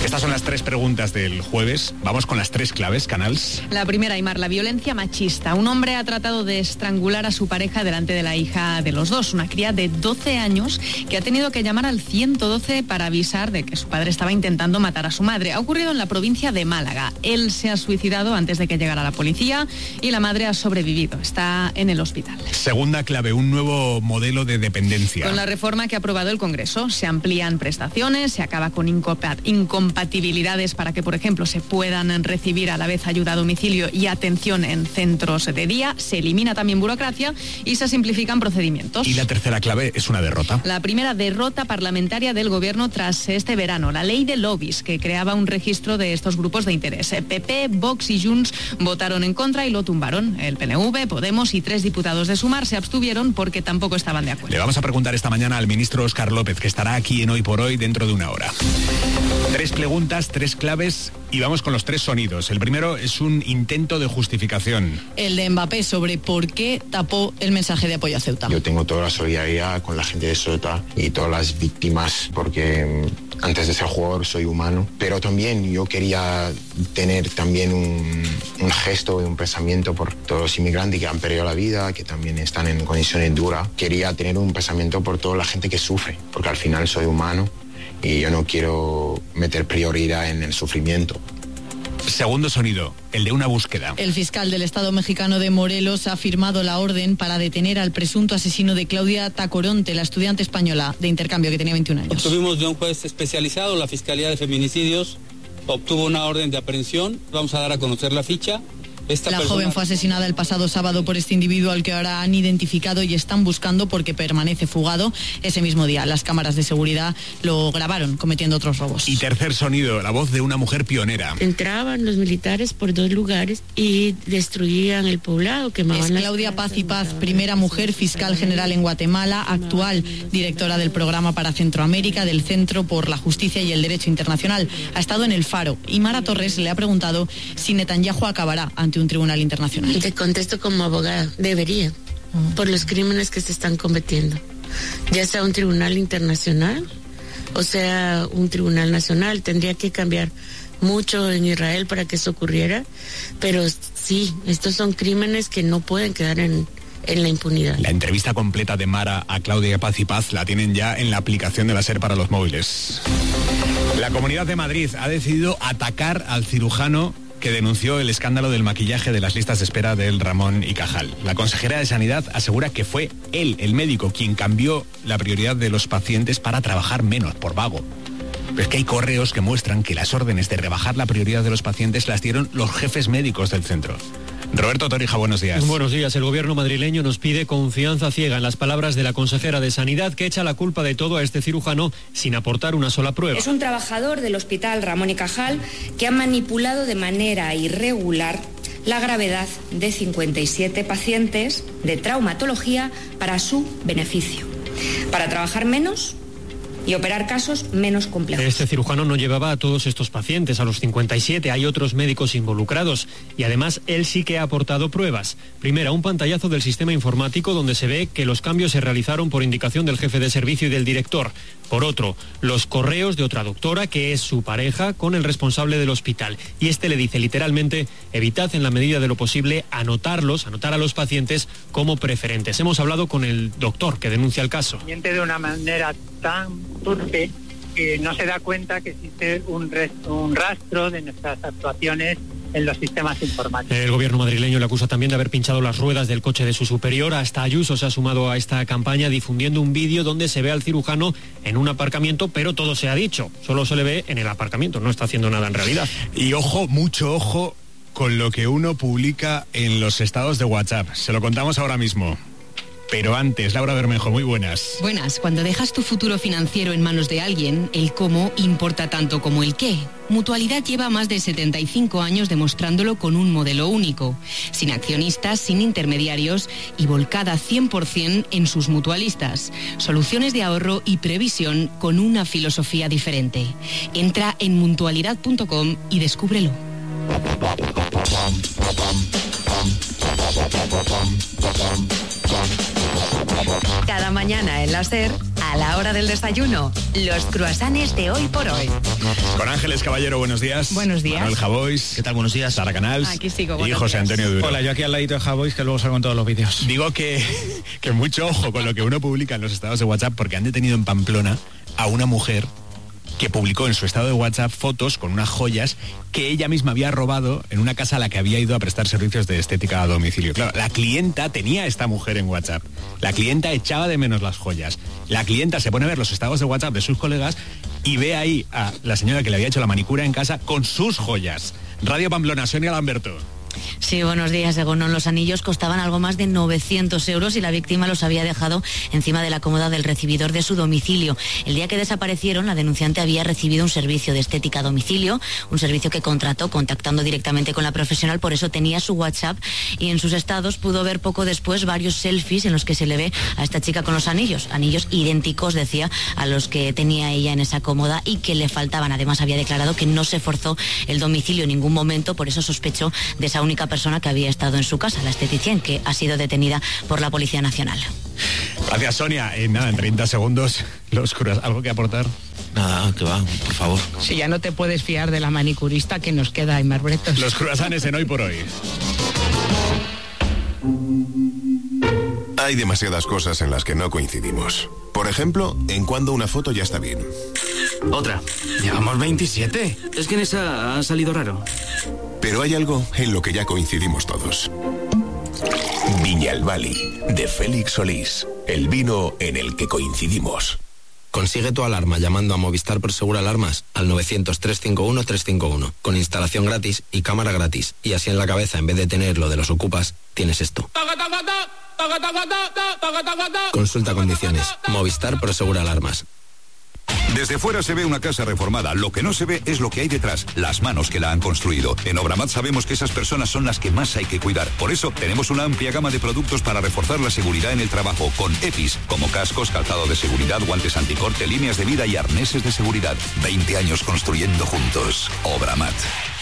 Estas son las 3 preguntas del jueves. Vamos con las 3 claves, Canals. La primera, Aimar, la violencia machista. Un hombre ha tratado de estrangular a su pareja delante de la hija de los dos, una cría de 12 años que ha tenido que llamar al 112 para avisar de que su padre estaba intentando matar a su madre. Ha ocurrido en la provincia de Málaga. Él se ha suicidado antes de que llegara la policía y la madre ha sobrevivido. Está en el hospital. Segunda clave, un nuevo modelo de dependencia. Con la reforma que ha aprobado el Congreso, se amplían prestaciones, se acaba con incompatibilidades para que, por ejemplo, se puedan recibir a la vez ayuda a domicilio y atención en centros de día, se elimina también burocracia y se simplifican procedimientos. Y la tercera clave es una derrota. La primera derrota parlamentaria del Gobierno tras este verano, la ley de lobbies, que creaba un registro de estos grupos de interés. PP, Vox y Junts votaron en contra y lo tumbaron. El PNV, Podemos y 3 diputados de Sumar se abstuvieron porque tampoco estaban de acuerdo. Le vamos a preguntar esta mañana al ministro Óscar López, que estará aquí en Hoy por Hoy dentro de una hora. 3 preguntas, 3 claves y vamos con los 3 sonidos. El primero es un intento de justificación. El de Mbappé sobre por qué tapó el mensaje de apoyo a Ceuta. Yo tengo toda la solidaridad con la gente de Ceuta y todas las víctimas porque antes de ser jugador soy humano, pero también yo quería tener también un gesto y un pensamiento por todos los inmigrantes que han perdido la vida, que también están en condiciones duras. Quería tener un pensamiento por toda la gente que sufre, porque al final soy humano y yo no quiero meter prioridad en el sufrimiento. Segundo sonido, el de una búsqueda. El fiscal del Estado mexicano de Morelos ha firmado la orden para detener al presunto asesino de Claudia Tacoronte, la estudiante española de intercambio que tenía 21 años. Obtuvimos de un juez especializado, la Fiscalía de Feminicidios, obtuvo una orden de aprehensión. Vamos a dar a conocer la ficha. La joven fue asesinada el pasado sábado por este individuo al que ahora han identificado y están buscando porque permanece fugado. Ese mismo día las cámaras de seguridad lo grabaron cometiendo otros robos. Y tercer sonido, la voz de una mujer pionera. Entraban los militares por 2 lugares y destruían el poblado, quemaban. Es Claudia Paz y Paz, primera mujer fiscal general en Guatemala, actual directora del programa para Centroamérica del Centro por la Justicia y el Derecho Internacional. Ha estado en El Faro y Mara Torres le ha preguntado si Netanyahu acabará ante un tribunal internacional. Te contesto como abogada, debería, por los crímenes que se están cometiendo, ya sea un tribunal internacional o sea un tribunal nacional. Tendría que cambiar mucho en Israel para que eso ocurriera, pero sí, estos son crímenes que no pueden quedar en la impunidad. La entrevista completa de Mara a Claudia Paz y Paz la tienen ya en la aplicación de la SER para los móviles. La Comunidad de Madrid ha decidido atacar al cirujano que denunció el escándalo del maquillaje de las listas de espera del Ramón y Cajal. La consejera de Sanidad asegura que fue él, el médico, quien cambió la prioridad de los pacientes para trabajar menos por vago. Pero es que hay correos que muestran que las órdenes de rebajar la prioridad de los pacientes las dieron los jefes médicos del centro. Roberto Torija, buenos días. Buenos días. El gobierno madrileño nos pide confianza ciega en las palabras de la consejera de Sanidad, que echa la culpa de todo a este cirujano sin aportar una sola prueba. Es un trabajador del hospital Ramón y Cajal que ha manipulado de manera irregular la gravedad de 57 pacientes de traumatología para su beneficio, para trabajar menos y operar casos menos complejos. Este cirujano no llevaba a todos estos pacientes, a los 57, hay otros médicos involucrados y además él sí que ha aportado pruebas. Primera, un pantallazo del sistema informático donde se ve que los cambios se realizaron por indicación del jefe de servicio y del director. Por otro, los correos de otra doctora, que es su pareja, con el responsable del hospital. Y este le dice literalmente, evitad en la medida de lo posible anotar a los pacientes como preferentes. Hemos hablado con el doctor que denuncia el caso. Miente de una manera tan torpe que no se da cuenta que existe un rastro de nuestras actuaciones en los sistemas informáticos. El gobierno madrileño le acusa también de haber pinchado las ruedas del coche de su superior. Hasta Ayuso se ha sumado a esta campaña difundiendo un vídeo donde se ve al cirujano en un aparcamiento, pero todo se ha dicho. Solo se le ve en el aparcamiento, no está haciendo nada en realidad. Y ojo, mucho ojo con lo que uno publica en los estados de WhatsApp. Se lo contamos ahora mismo. Pero antes, Laura Bermejo, muy buenas. Buenas. Cuando dejas tu futuro financiero en manos de alguien, el cómo importa tanto como el qué. Mutualidad lleva más de 75 años demostrándolo con un modelo único, sin accionistas, sin intermediarios y volcada 100% en sus mutualistas. Soluciones de ahorro y previsión con una filosofía diferente. Entra en mutualidad.com y descúbrelo. Cada mañana en la SER, A la hora del desayuno, los croissants de Hoy por Hoy. Con Ángeles Caballero, buenos días. Buenos días. Manuel Javois. ¿Qué tal? Buenos días. Sara Canals. Aquí sigo, y buenos José días. Antonio Duro. Hola, yo aquí al ladito de Javois, que luego salgo en todos los vídeos. Digo que mucho ojo con lo que uno publica en los estados de WhatsApp, porque han detenido en Pamplona a una mujer que publicó en su estado de WhatsApp fotos con unas joyas que ella misma había robado en una casa a la que había ido a prestar servicios de estética a domicilio. Claro, la clienta tenía a esta mujer en WhatsApp. La clienta echaba de menos las joyas. La clienta se pone a ver los estados de WhatsApp de sus colegas y ve ahí a la señora que le había hecho la manicura en casa con sus joyas. Radio Pamplona, Sonia Lamberto. Sí, buenos días, Egunon. Los anillos costaban algo más de 900 euros y la víctima los había dejado encima de la cómoda del recibidor de su domicilio. El día que desaparecieron, la denunciante había recibido un servicio de estética a domicilio, un servicio que contrató contactando directamente con la profesional, por eso tenía su WhatsApp y en sus estados pudo ver poco después varios selfies en los que se le ve a esta chica con los anillos idénticos, decía, a los que tenía ella en esa cómoda y que le faltaban. Además, había declarado que no se forzó el domicilio en ningún momento, por eso sospechó de esa única persona que había estado en su casa, la esteticien, que ha sido detenida por la Policía Nacional. Gracias, Sonia. En 30 segundos, ¿algo que aportar? Nada, que va, por favor. Si ya no te puedes fiar de la manicurista que nos queda, Aimar Bretos. Los croissants en Hoy por Hoy. Hay demasiadas cosas en las que no coincidimos. Por ejemplo, en cuando una foto ya está bien. Otra. Llevamos 27. Es que en esa ha salido raro. Pero hay algo en lo que ya coincidimos todos. Viñalbali, de Félix Solís. El vino en el que coincidimos. Consigue tu alarma llamando a Movistar Prosegur Alarmas al 900-351-351, con instalación gratis y cámara gratis. Y así en la cabeza, en vez de tener lo de los ocupas, tienes esto. Consulta condiciones. Movistar Prosegur Alarmas. Desde fuera se ve una casa reformada, lo que no se ve es lo que hay detrás, las manos que la han construido. En Obramat sabemos que esas personas son las que más hay que cuidar. Por eso tenemos una amplia gama de productos para reforzar la seguridad en el trabajo, con EPIs, como cascos, calzado de seguridad, guantes anticorte, líneas de vida y arneses de seguridad. 20 años construyendo juntos. Obramat.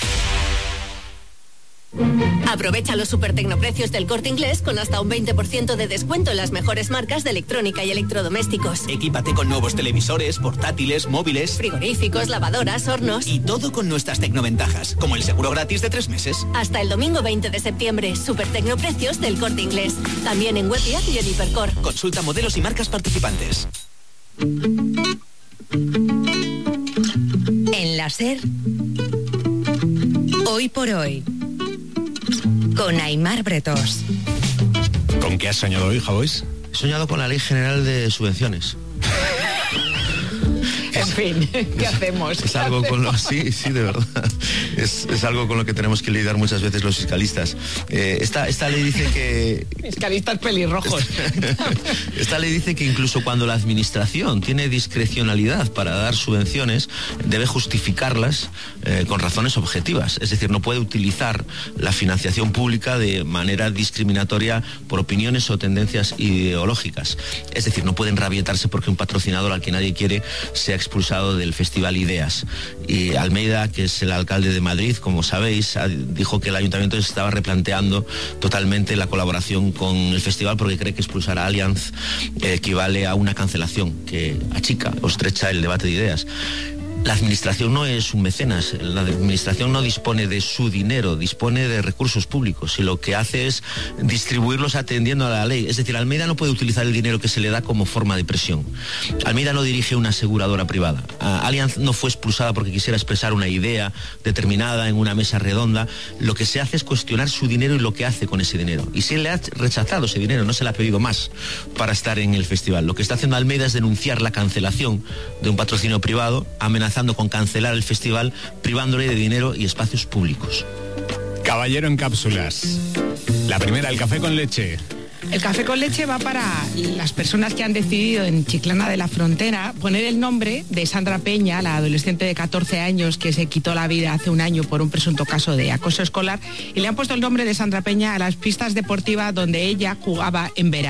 Aprovecha los super tecnoprecios del Corte Inglés con hasta un 20% de descuento en las mejores marcas de electrónica y electrodomésticos. Equípate con nuevos televisores, portátiles, móviles, frigoríficos, lavadoras, hornos. Y todo con nuestras tecnoventajas, como el seguro gratis de 3 meses. Hasta el domingo 20 de septiembre, super tecnoprecios del Corte Inglés. También en web y app y en Hipercor. Consulta modelos y marcas participantes. En la SER, Hoy por Hoy, con Aimar Bretos. ¿Con qué has soñado hoy, Javois? He soñado con la Ley General de Subvenciones. En fin, ¿qué hacemos? Es algo con lo... Sí, de verdad. Es algo con lo que tenemos que lidiar muchas veces los fiscalistas. Esta ley dice que... Fiscalistas pelirrojos. Esta ley dice que incluso cuando la administración tiene discrecionalidad para dar subvenciones, debe justificarlas con razones objetivas. Es decir, no puede utilizar la financiación pública de manera discriminatoria por opiniones o tendencias ideológicas. Es decir, no pueden rabietarse porque un patrocinador al que nadie quiere sea expulsado del Festival Ideas. Y Almeida, que es el alcalde de Madrid, como sabéis, dijo que el ayuntamiento se estaba replanteando totalmente la colaboración con el festival porque cree que expulsar a Allianz equivale a una cancelación que achica o estrecha el debate de ideas. La administración no es un mecenas, la administración no dispone de su dinero, dispone de recursos públicos y lo que hace es distribuirlos atendiendo a la ley. Es decir, Almeida no puede utilizar el dinero que se le da como forma de presión. Almeida no dirige una aseguradora privada. Allianz no fue expulsada porque quisiera expresar una idea determinada en una mesa redonda. Lo que se hace es cuestionar su dinero y lo que hace con ese dinero. Y si le ha rechazado ese dinero, no se le ha pedido más para estar en el festival. Lo que está haciendo Almeida es denunciar la cancelación de un patrocinio privado, amenazando con cancelar el festival, privándole de dinero y espacios públicos. Caballero en cápsulas. La primera, el café con leche. El café con leche va para las personas que han decidido en Chiclana de la Frontera poner el nombre de Sandra Peña, la adolescente de 14 años que se quitó la vida hace un año por un presunto caso de acoso escolar, y le han puesto el nombre de Sandra Peña a las pistas deportivas donde ella jugaba en verano.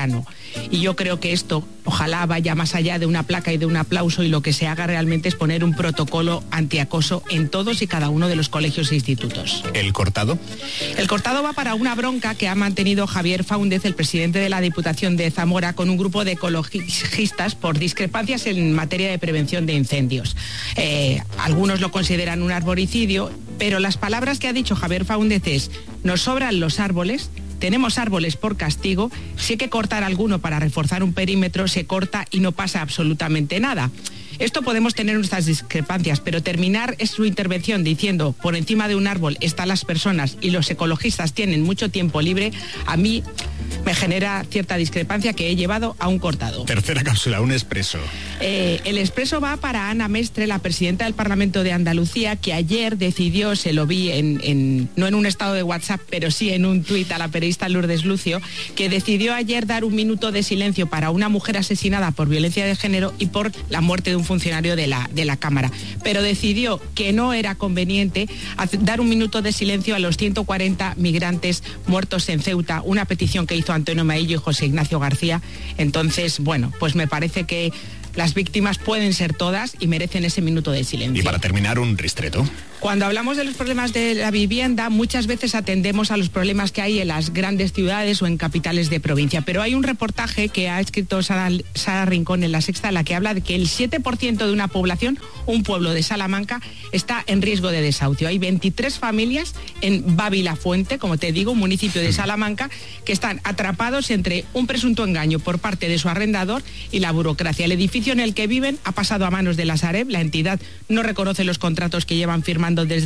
Y yo creo que esto ojalá vaya más allá de una placa y de un aplauso, y lo que se haga realmente es poner un protocolo antiacoso en todos y cada uno de los colegios e institutos. ¿El cortado? El cortado va para una bronca que ha mantenido Javier Faúndez, el presidente de la Diputación de Zamora, con un grupo de ecologistas por discrepancias en materia de prevención de incendios. Algunos lo consideran un arboricidio, pero las palabras que ha dicho Javier Faúndez es: nos sobran los árboles, tenemos árboles por castigo, si hay que cortar alguno para reforzar un perímetro, se corta y no pasa absolutamente nada. Esto podemos tener nuestras discrepancias, pero terminar su intervención diciendo por encima de un árbol están las personas y los ecologistas tienen mucho tiempo libre, a mí me genera cierta discrepancia que he llevado a un cortado. Tercera cápsula, un expreso. El expreso va para Ana Mestre, la presidenta del Parlamento de Andalucía, que ayer decidió, se lo vi no en un estado de WhatsApp, pero sí en un tuit a la periodista Lourdes Lucio, que decidió ayer dar un minuto de silencio para una mujer asesinada por violencia de género y por la muerte de un funcionario de la Cámara. Pero decidió que no era conveniente dar un minuto de silencio a los 140 migrantes muertos en Ceuta, una petición que hizo Antonio Maillo y José Ignacio García. Entonces, bueno, pues me parece que las víctimas pueden ser todas y merecen ese minuto de silencio. Y para terminar, un ristreto. Cuando hablamos de los problemas de la vivienda, muchas veces atendemos a los problemas que hay en las grandes ciudades o en capitales de provincia. Pero hay un reportaje que ha escrito Sara Rincón en La Sexta, en la que habla de que el 7% de una población, un pueblo de Salamanca, está en riesgo de desahucio. Hay 23 familias en Babilafuente, como te digo, un municipio de Salamanca, que están atrapados entre un presunto engaño por parte de su arrendador y la burocracia. El edificio en el que viven ha pasado a manos de la Sareb, la entidad no reconoce los contratos que llevan firmando desde